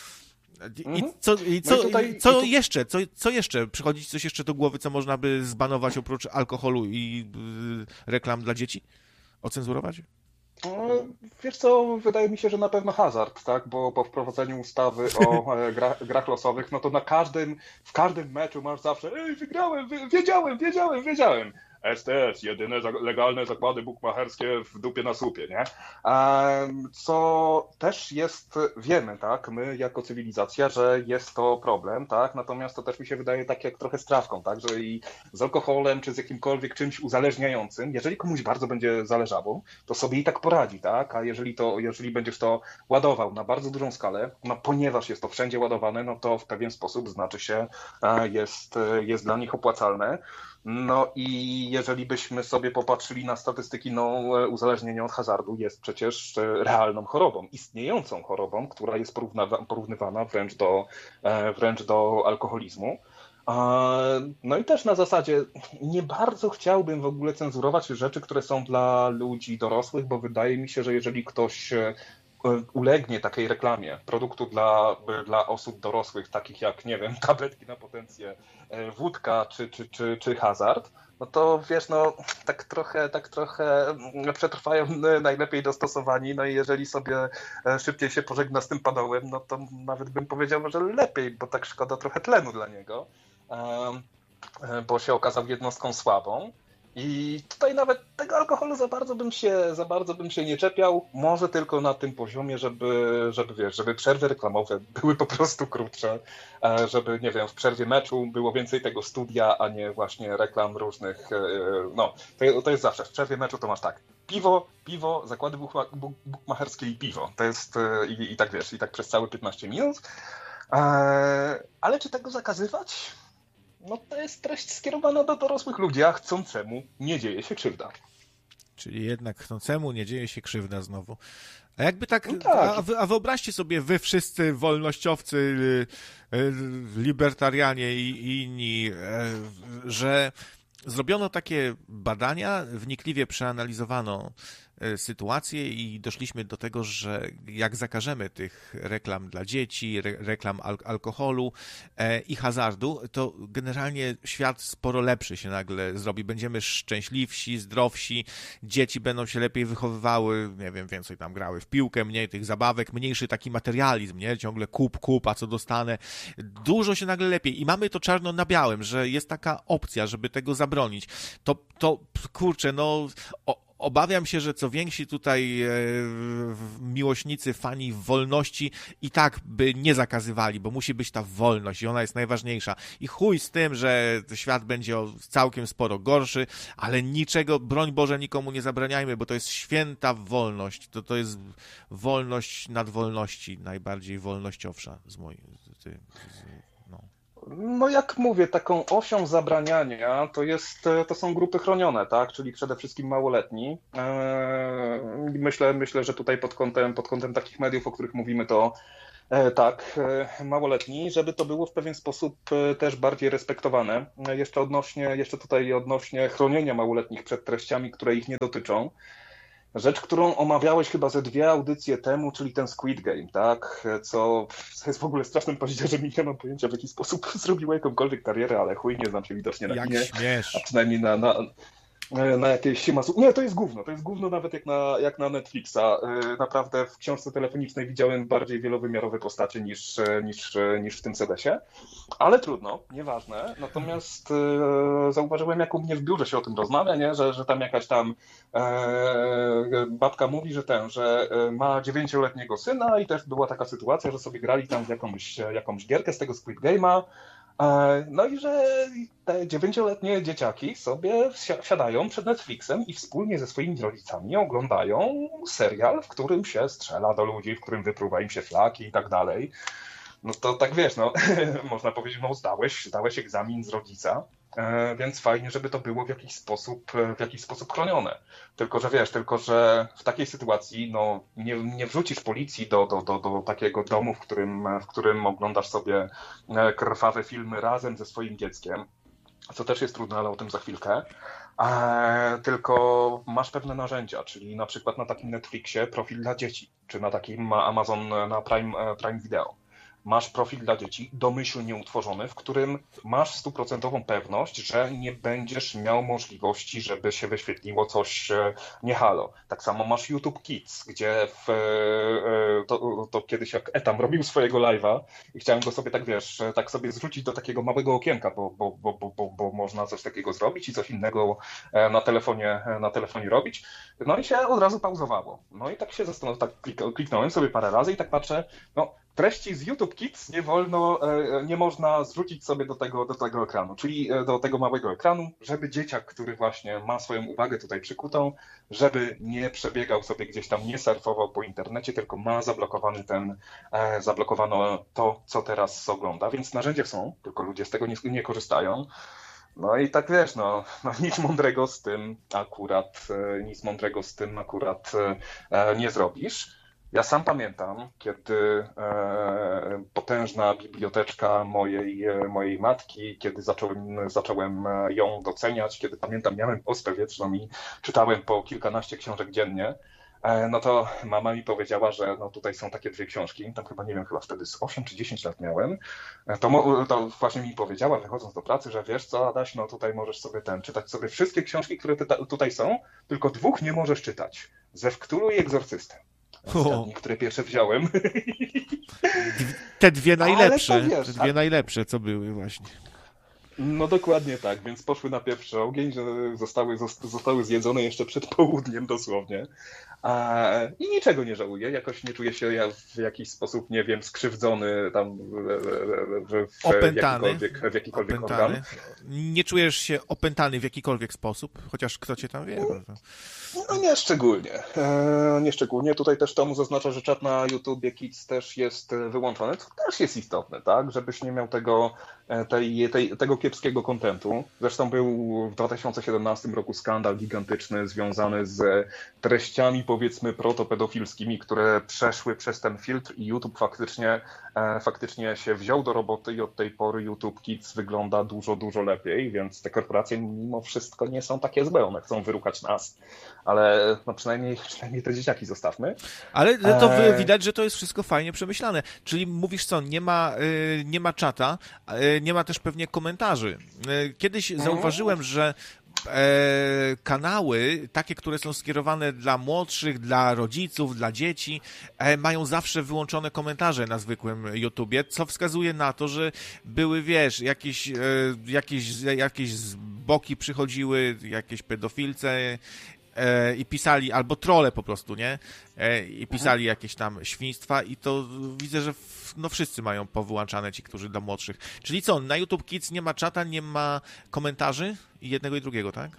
I co, i co, no i tutaj, co i tu... jeszcze? Co, co jeszcze? Przychodzi ci coś jeszcze do głowy, co można by zbanować oprócz alkoholu i y, reklam dla dzieci? Ocenzurować? No, wiesz co, wydaje mi się, że na pewno hazard, tak? Bo po wprowadzeniu ustawy o gra, grach losowych, no to na każdym, w każdym meczu masz zawsze ej, wygrałem, wiedziałem, wiedziałem, wiedziałem. S T S, jedyne legalne zakłady bukmacherskie w dupie na słupie, nie? Co też jest, wiemy, tak, my jako cywilizacja, że jest to problem, tak, natomiast to też mi się wydaje tak jak trochę z trawką, tak, że i z alkoholem, czy z jakimkolwiek czymś uzależniającym, jeżeli komuś bardzo będzie zależało, to sobie i tak poradzi, tak, a jeżeli to, jeżeli będziesz to ładował na bardzo dużą skalę, no ponieważ jest to wszędzie ładowane, no to w pewien sposób znaczy się, jest, jest dla nich opłacalne. No i jeżeli byśmy sobie popatrzyli na statystyki, no uzależnienie od hazardu jest przecież realną chorobą, istniejącą chorobą, która jest porównywa- porównywana wręcz do, wręcz do alkoholizmu. No i też na zasadzie nie bardzo chciałbym w ogóle cenzurować rzeczy, które są dla ludzi dorosłych, bo wydaje mi się, że jeżeli ktoś ulegnie takiej reklamie produktu dla, dla osób dorosłych, takich jak, nie wiem, tabletki na potencję, wódka czy, czy, czy, czy hazard, no to wiesz, no tak trochę, tak trochę przetrwają najlepiej dostosowani, no i jeżeli sobie szybciej się pożegna z tym padołem, no to nawet bym powiedział, że lepiej, bo tak szkoda trochę tlenu dla niego, bo się okazał jednostką słabą. I tutaj nawet tego alkoholu za bardzo bym się, za bardzo bym się nie czepiał, może tylko na tym poziomie, żeby, żeby wiesz, żeby przerwy reklamowe były po prostu krótsze, żeby, nie wiem, w przerwie meczu było więcej tego studia, a nie właśnie reklam różnych, no, to, to jest zawsze, w przerwie meczu to masz tak, piwo, piwo, zakłady bukmacherskie i piwo, to jest, i, i tak wiesz, i tak przez całe piętnaście minut, ale czy tego zakazywać? No to jest treść skierowana do dorosłych ludzi, a chcącemu nie dzieje się krzywda. Czyli jednak chcącemu nie dzieje się krzywda znowu. A jakby tak, no tak. A, a wyobraźcie sobie wy wszyscy wolnościowcy, libertarianie i inni, że zrobiono takie badania, wnikliwie przeanalizowano sytuację i doszliśmy do tego, że jak zakażemy tych reklam dla dzieci, re, reklam al alkoholu e, i hazardu, to generalnie świat sporo lepszy się nagle zrobi. Będziemy szczęśliwsi, zdrowsi, dzieci będą się lepiej wychowywały, nie wiem, więcej tam grały w piłkę, mniej tych zabawek, mniejszy taki materializm, nie? Ciągle kup, kup, a co dostanę. Dużo się nagle lepiej i mamy to czarno na białym, że jest taka opcja, żeby tego zabronić. To, to kurczę, no... O, Obawiam się, że co więksi tutaj e, miłośnicy, fani wolności i tak by nie zakazywali, bo musi być ta wolność i ona jest najważniejsza. I chuj z tym, że świat będzie całkiem sporo gorszy, ale niczego, broń Boże, nikomu nie zabraniajmy, bo to jest święta wolność. To, to jest wolność nad wolności, najbardziej wolnościowsza z mojej... Z, z, no. No jak mówię, taką osią zabraniania to jest, to są grupy chronione, tak? Czyli przede wszystkim małoletni. Myślę, myślę, że tutaj pod kątem, pod kątem takich mediów, o których mówimy, to tak, małoletni, żeby to było w pewien sposób też bardziej respektowane. Jeszcze odnośnie, jeszcze tutaj odnośnie chronienia małoletnich przed treściami, które ich nie dotyczą. Rzecz, którą omawiałeś chyba ze dwie audycje temu, czyli ten Squid Game, tak? Co, co jest w ogóle strasznym paździerzem i nie mam pojęcia, w jaki sposób zrobiło jakąkolwiek karierę, ale chuj, nie znam się widocznie na jak kinie, śmiesz. A przynajmniej na, na, na jakiejś masu... Nie, to jest gówno, to jest gówno nawet jak na, jak na Netflixa. Naprawdę w książce telefonicznej widziałem bardziej wielowymiarowe postacie niż, niż, niż w tym sedesie, ale trudno, nieważne. Natomiast e, zauważyłem, jak u mnie w biurze się o tym rozmawia, nie? Że, że tam jakaś tam e, babka mówi, że ten, że ma dziewięcioletniego syna i też była taka sytuacja, że sobie grali tam w jakąś, jakąś gierkę z tego Squid Game'a. No i że te dziewięcioletnie dzieciaki sobie siadają przed Netflixem i wspólnie ze swoimi rodzicami oglądają serial, w którym się strzela do ludzi, w którym wypruwa im się flaki i tak dalej. No to tak wiesz, no można powiedzieć, no zdałeś, zdałeś egzamin z rodzica, więc fajnie, żeby to było w jakiś sposób, w jakiś sposób chronione. Tylko, że wiesz, tylko, że w takiej sytuacji no, nie, nie wrzucisz policji do, do, do, do takiego domu, w którym, w którym oglądasz sobie krwawe filmy razem ze swoim dzieckiem, co też jest trudne, ale o tym za chwilkę. E, tylko masz pewne narzędzia, czyli na przykład na takim Netflixie profil dla dzieci, czy na takim Amazon, na Prime, Prime Video. Masz profil dla dzieci domyślnie utworzony, w którym masz stuprocentową pewność, że nie będziesz miał możliwości, żeby się wyświetliło coś nie halo. Tak samo masz YouTube Kids, gdzie w, to, to kiedyś jak Etam robił swojego live'a i chciałem go sobie tak, wiesz, tak sobie zrzucić do takiego małego okienka, bo, bo, bo, bo, bo, bo można coś takiego zrobić i coś innego na telefonie, na telefonie robić. No i się od razu pauzowało. No i tak się zastanawiałem, tak kliknąłem sobie parę razy i tak patrzę, no treści z YouTube Kids nie wolno, nie można zrzucić sobie do tego, do tego ekranu, czyli do tego małego ekranu, żeby dzieciak, który właśnie ma swoją uwagę tutaj przykutą, żeby nie przebiegał sobie gdzieś tam, nie surfował po internecie, tylko ma zablokowany ten, zablokowano to, co teraz ogląda, więc narzędzia są, tylko ludzie z tego nie, nie korzystają. No i tak wiesz, no, no nic mądrego z tym akurat, nic mądrego z tym akurat nie zrobisz. Ja sam pamiętam, kiedy e, potężna biblioteczka mojej, mojej matki, kiedy zacząłem, zacząłem ją doceniać, kiedy pamiętam, miałem ospę wietrzną i czytałem po kilkanaście książek dziennie, e, no to mama mi powiedziała, że no tutaj są takie dwie książki, tam chyba nie wiem, chyba wtedy z osiem czy dziesięć lat miałem, to, to właśnie mi powiedziała, wychodząc do pracy, że wiesz co, Adaś, no tutaj możesz sobie ten, czytać sobie wszystkie książki, które ty, tutaj są, tylko dwóch nie możesz czytać, Ze Wktulu i Egzorcystę. Zgadnij, które pierwsze wziąłem. Te dwie najlepsze, wiesz, te dwie a... najlepsze, co były właśnie. No dokładnie tak, więc poszły na pierwszy ogień, że zostały, zostały zjedzone jeszcze przed południem dosłownie. A, I niczego nie żałuję, jakoś nie czuję się ja w jakiś sposób, nie wiem, skrzywdzony tam w, w, w, opętany, jakikolwiek, w jakikolwiek opętany. organ. Nie czujesz się opętany w jakikolwiek sposób, chociaż kto cię tam wie? No, no nie szczególnie. E, nie szczególnie. Tutaj też Tomu zaznacza, że czat na YouTubie Kids też jest wyłączony, co też jest istotne, tak? Żebyś nie miał tego, tej, tej, tego kiepskiego kontentu. Zresztą był w dwa tysiące siedemnastym roku skandal gigantyczny związany z treściami powiedzmy protopedofilskimi, które przeszły przez ten filtr i YouTube faktycznie, e, faktycznie się wziął do roboty i od tej pory YouTube Kids wygląda dużo, dużo lepiej, więc te korporacje mimo wszystko nie są takie złe, one chcą wyrukać nas, ale no przynajmniej, przynajmniej te dzieciaki zostawmy. Ale to e... widać, że to jest wszystko fajnie przemyślane, czyli mówisz co, nie ma, nie ma czata, nie ma też pewnie komentarzy. Kiedyś zauważyłem, że E, kanały, takie, które są skierowane dla młodszych, dla rodziców, dla dzieci, e, mają zawsze wyłączone komentarze na zwykłym YouTubie, co wskazuje na to, że były, wiesz, jakieś, e, jakieś, jakieś boki przychodziły, jakieś pedofilce e, i pisali, albo trolle po prostu, nie? E, I pisali jakieś tam świństwa i to widzę, że w, no wszyscy mają powyłączane ci, którzy dla młodszych. Czyli co, na YouTube Kids nie ma czata, nie ma komentarzy? I jednego i drugiego, tak?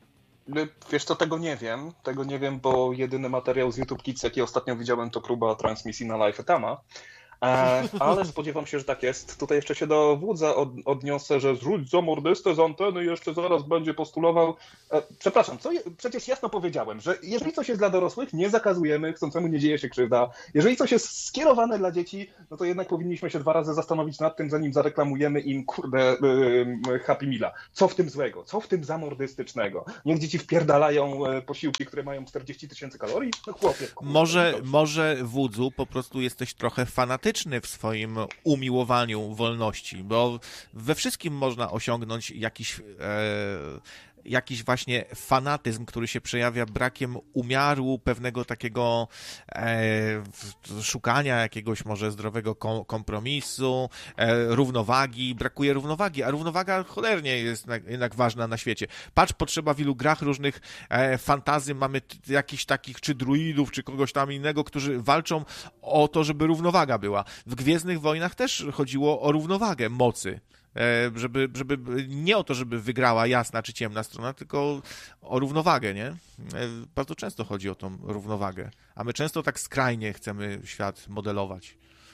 Wiesz co, tego nie wiem. Tego nie wiem, bo jedyny materiał z YouTube Kids, jaki ostatnio widziałem, to próba transmisji na live Etama. E, ale spodziewam się, że tak jest. Tutaj jeszcze się do Wódza od, odniosę, że zrzuć za mordystę z anteny i jeszcze zaraz będzie postulował. E, przepraszam, co je, przecież jasno powiedziałem, że jeżeli coś jest dla dorosłych, nie zakazujemy, chcącemu nie dzieje się krzywda. Jeżeli coś jest skierowane dla dzieci, no to jednak powinniśmy się dwa razy zastanowić nad tym, zanim zareklamujemy im, kurde, yy, Happy Meala. Co w tym złego? Co w tym zamordystycznego? Niech dzieci wpierdalają posiłki, które mają czterdzieści tysięcy kalorii? No chłopie. Kurde, może, może Wódzu, po prostu jesteś trochę fanatyczny w swoim umiłowaniu wolności, bo we wszystkim można osiągnąć jakiś, e, jakiś właśnie fanatyzm, który się przejawia brakiem umiaru, pewnego takiego e, szukania jakiegoś może zdrowego kom, kompromisu, e, równowagi. Brakuje równowagi, a równowaga cholernie jest na, jednak ważna na świecie. Patrz, potrzeba w ilu grach różnych e, fantazy, mamy t- jakichś takich, czy druidów, czy kogoś tam innego, którzy walczą o to, żeby równowaga była. W Gwiezdnych Wojnach też chodziło o równowagę mocy. Żeby, żeby nie o to, żeby wygrała jasna czy ciemna strona, tylko o równowagę, nie? Bardzo często chodzi o tą równowagę, a my często tak skrajnie chcemy świat modelować.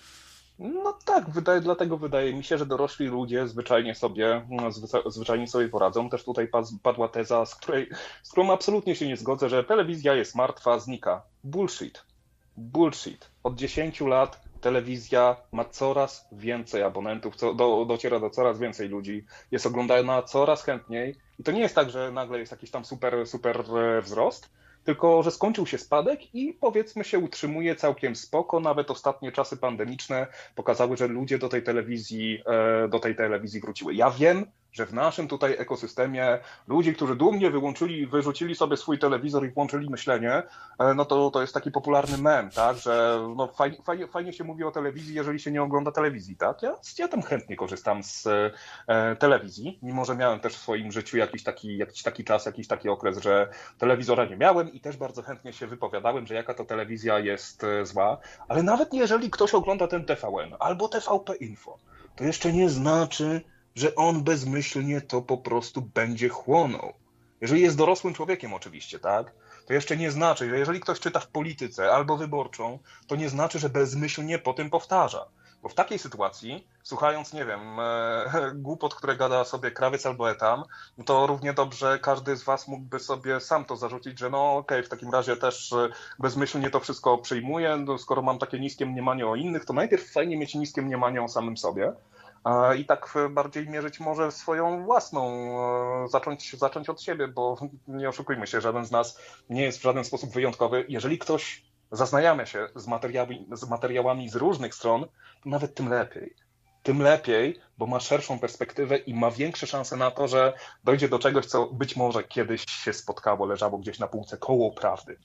No tak, wydaje, dlatego wydaje mi się, że dorośli ludzie zwyczajnie sobie, zwyczajnie sobie poradzą. Też tutaj padła teza, z, której, z którą absolutnie się nie zgodzę, że telewizja jest martwa, znika. Bullshit. Bullshit. Od dziesięciu lat telewizja ma coraz więcej abonentów, co, do, dociera do coraz więcej ludzi, jest oglądana coraz chętniej i to nie jest tak, że nagle jest jakiś tam super, super wzrost, tylko że skończył się spadek i powiedzmy się utrzymuje całkiem spoko. Nawet ostatnie czasy pandemiczne pokazały, że ludzie do tej telewizji, do tej telewizji wróciły. Ja wiem, że w naszym tutaj ekosystemie ludzi, którzy dumnie wyłączyli, wyrzucili sobie swój telewizor i włączyli myślenie, no to, to jest taki popularny mem, tak, że no fajnie, fajnie, fajnie się mówi o telewizji, jeżeli się nie ogląda telewizji, tak? Ja, ja tam chętnie korzystam z e, telewizji, mimo że miałem też w swoim życiu jakiś taki, jakiś taki czas, jakiś taki okres, że telewizora nie miałem i też bardzo chętnie się wypowiadałem, że jaka to telewizja jest zła, ale nawet jeżeli ktoś ogląda ten T V N albo T V P Info, to jeszcze nie znaczy, że on bezmyślnie to po prostu będzie chłonął. Jeżeli jest dorosłym człowiekiem oczywiście, tak, to jeszcze nie znaczy, że jeżeli ktoś czyta w Polityce albo Wyborczą, to nie znaczy, że bezmyślnie po tym powtarza. Bo w takiej sytuacji, słuchając, nie wiem, e, głupot, które gada sobie krawiec albo etam, to równie dobrze każdy z was mógłby sobie sam to zarzucić, że no okej, okay, w takim razie też bezmyślnie to wszystko przyjmuję, no, skoro mam takie niskie mniemanie o innych, to najpierw fajnie mieć niskie mniemanie o samym sobie. I tak bardziej mierzyć może swoją własną, zacząć, zacząć od siebie, bo nie oszukujmy się, żaden z nas nie jest w żaden sposób wyjątkowy. Jeżeli ktoś zaznajamia się z materiałami, z materiałami z różnych stron, to nawet tym lepiej. Tym lepiej, bo ma szerszą perspektywę i ma większe szanse na to, że dojdzie do czegoś, co być może kiedyś się spotkało, leżało gdzieś na półce koło prawdy.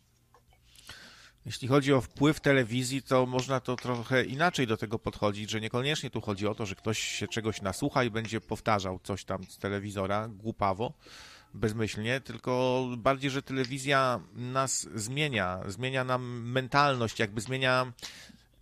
Jeśli chodzi o wpływ telewizji, to można to trochę inaczej do tego podchodzić, że niekoniecznie tu chodzi o to, że ktoś się czegoś nasłucha i będzie powtarzał coś tam z telewizora głupawo, bezmyślnie, tylko bardziej, że telewizja nas zmienia, zmienia nam mentalność, jakby zmienia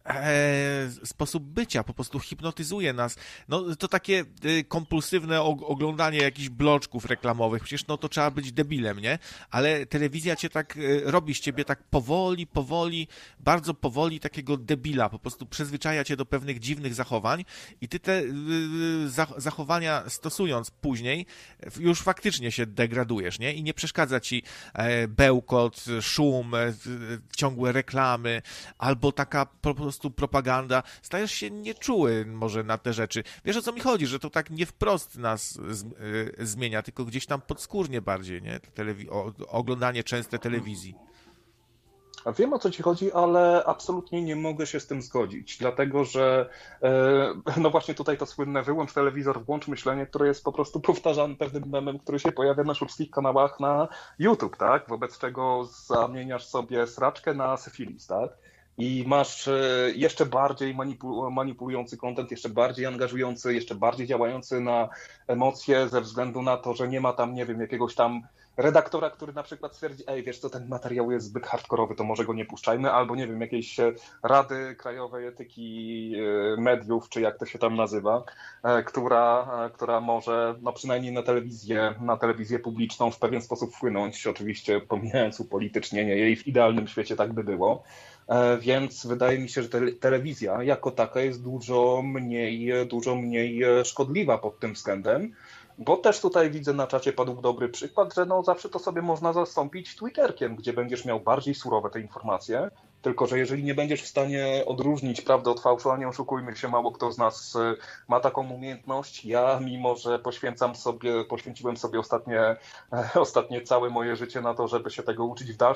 e, sposób bycia, po prostu hipnotyzuje nas. No to takie e, kompulsywne oglądanie jakichś bloczków reklamowych, przecież no to trzeba być debilem, nie? Ale telewizja cię tak e, robi z ciebie tak powoli, powoli, bardzo powoli takiego debila, po prostu przyzwyczaja cię do pewnych dziwnych zachowań i ty te e, zachowania stosując później już faktycznie się degradujesz, nie? I nie przeszkadza ci e, bełkot, szum, e, ciągłe reklamy, albo taka po prostu propaganda. Stajesz się nieczuły może na te rzeczy. Wiesz, o co mi chodzi, że to tak nie wprost nas z, e, zmienia, tylko gdzieś tam podskórnie bardziej, nie? Telewi- o, oglądanie częste telewizji. Wiem, o co ci chodzi, ale absolutnie nie mogę się z tym zgodzić, dlatego że no właśnie tutaj to słynne wyłącz telewizor, włącz myślenie, które jest po prostu powtarzane pewnym memem, który się pojawia na wszystkich kanałach na YouTube, tak? Wobec czego zamieniasz sobie sraczkę na syfilis, tak? I masz jeszcze bardziej manipul- manipulujący content, jeszcze bardziej angażujący, jeszcze bardziej działający na emocje ze względu na to, że nie ma tam, nie wiem, jakiegoś tam redaktora, który na przykład stwierdzi, ej, wiesz co, ten materiał jest zbyt hardkorowy, to może go nie puszczajmy, albo nie wiem, jakiejś Rady Krajowej Etyki Mediów, czy jak to się tam nazywa, która, która może, no przynajmniej na telewizję, na telewizję publiczną w pewien sposób wpłynąć, oczywiście pomijając upolitycznienie jej, w idealnym świecie tak by było. Więc wydaje mi się, że te, telewizja jako taka jest dużo mniej, dużo mniej szkodliwa pod tym względem, bo też tutaj widzę na czacie padł dobry przykład, że no zawsze to sobie można zastąpić Twitterkiem, gdzie będziesz miał bardziej surowe te informacje, tylko że jeżeli nie będziesz w stanie odróżnić prawdy od fałszu, a nie oszukujmy się, mało kto z nas ma taką umiejętność. Ja, mimo że poświęcam sobie, poświęciłem sobie ostatnie, ostatnie całe moje życie na to, żeby się tego uczyć w dalszym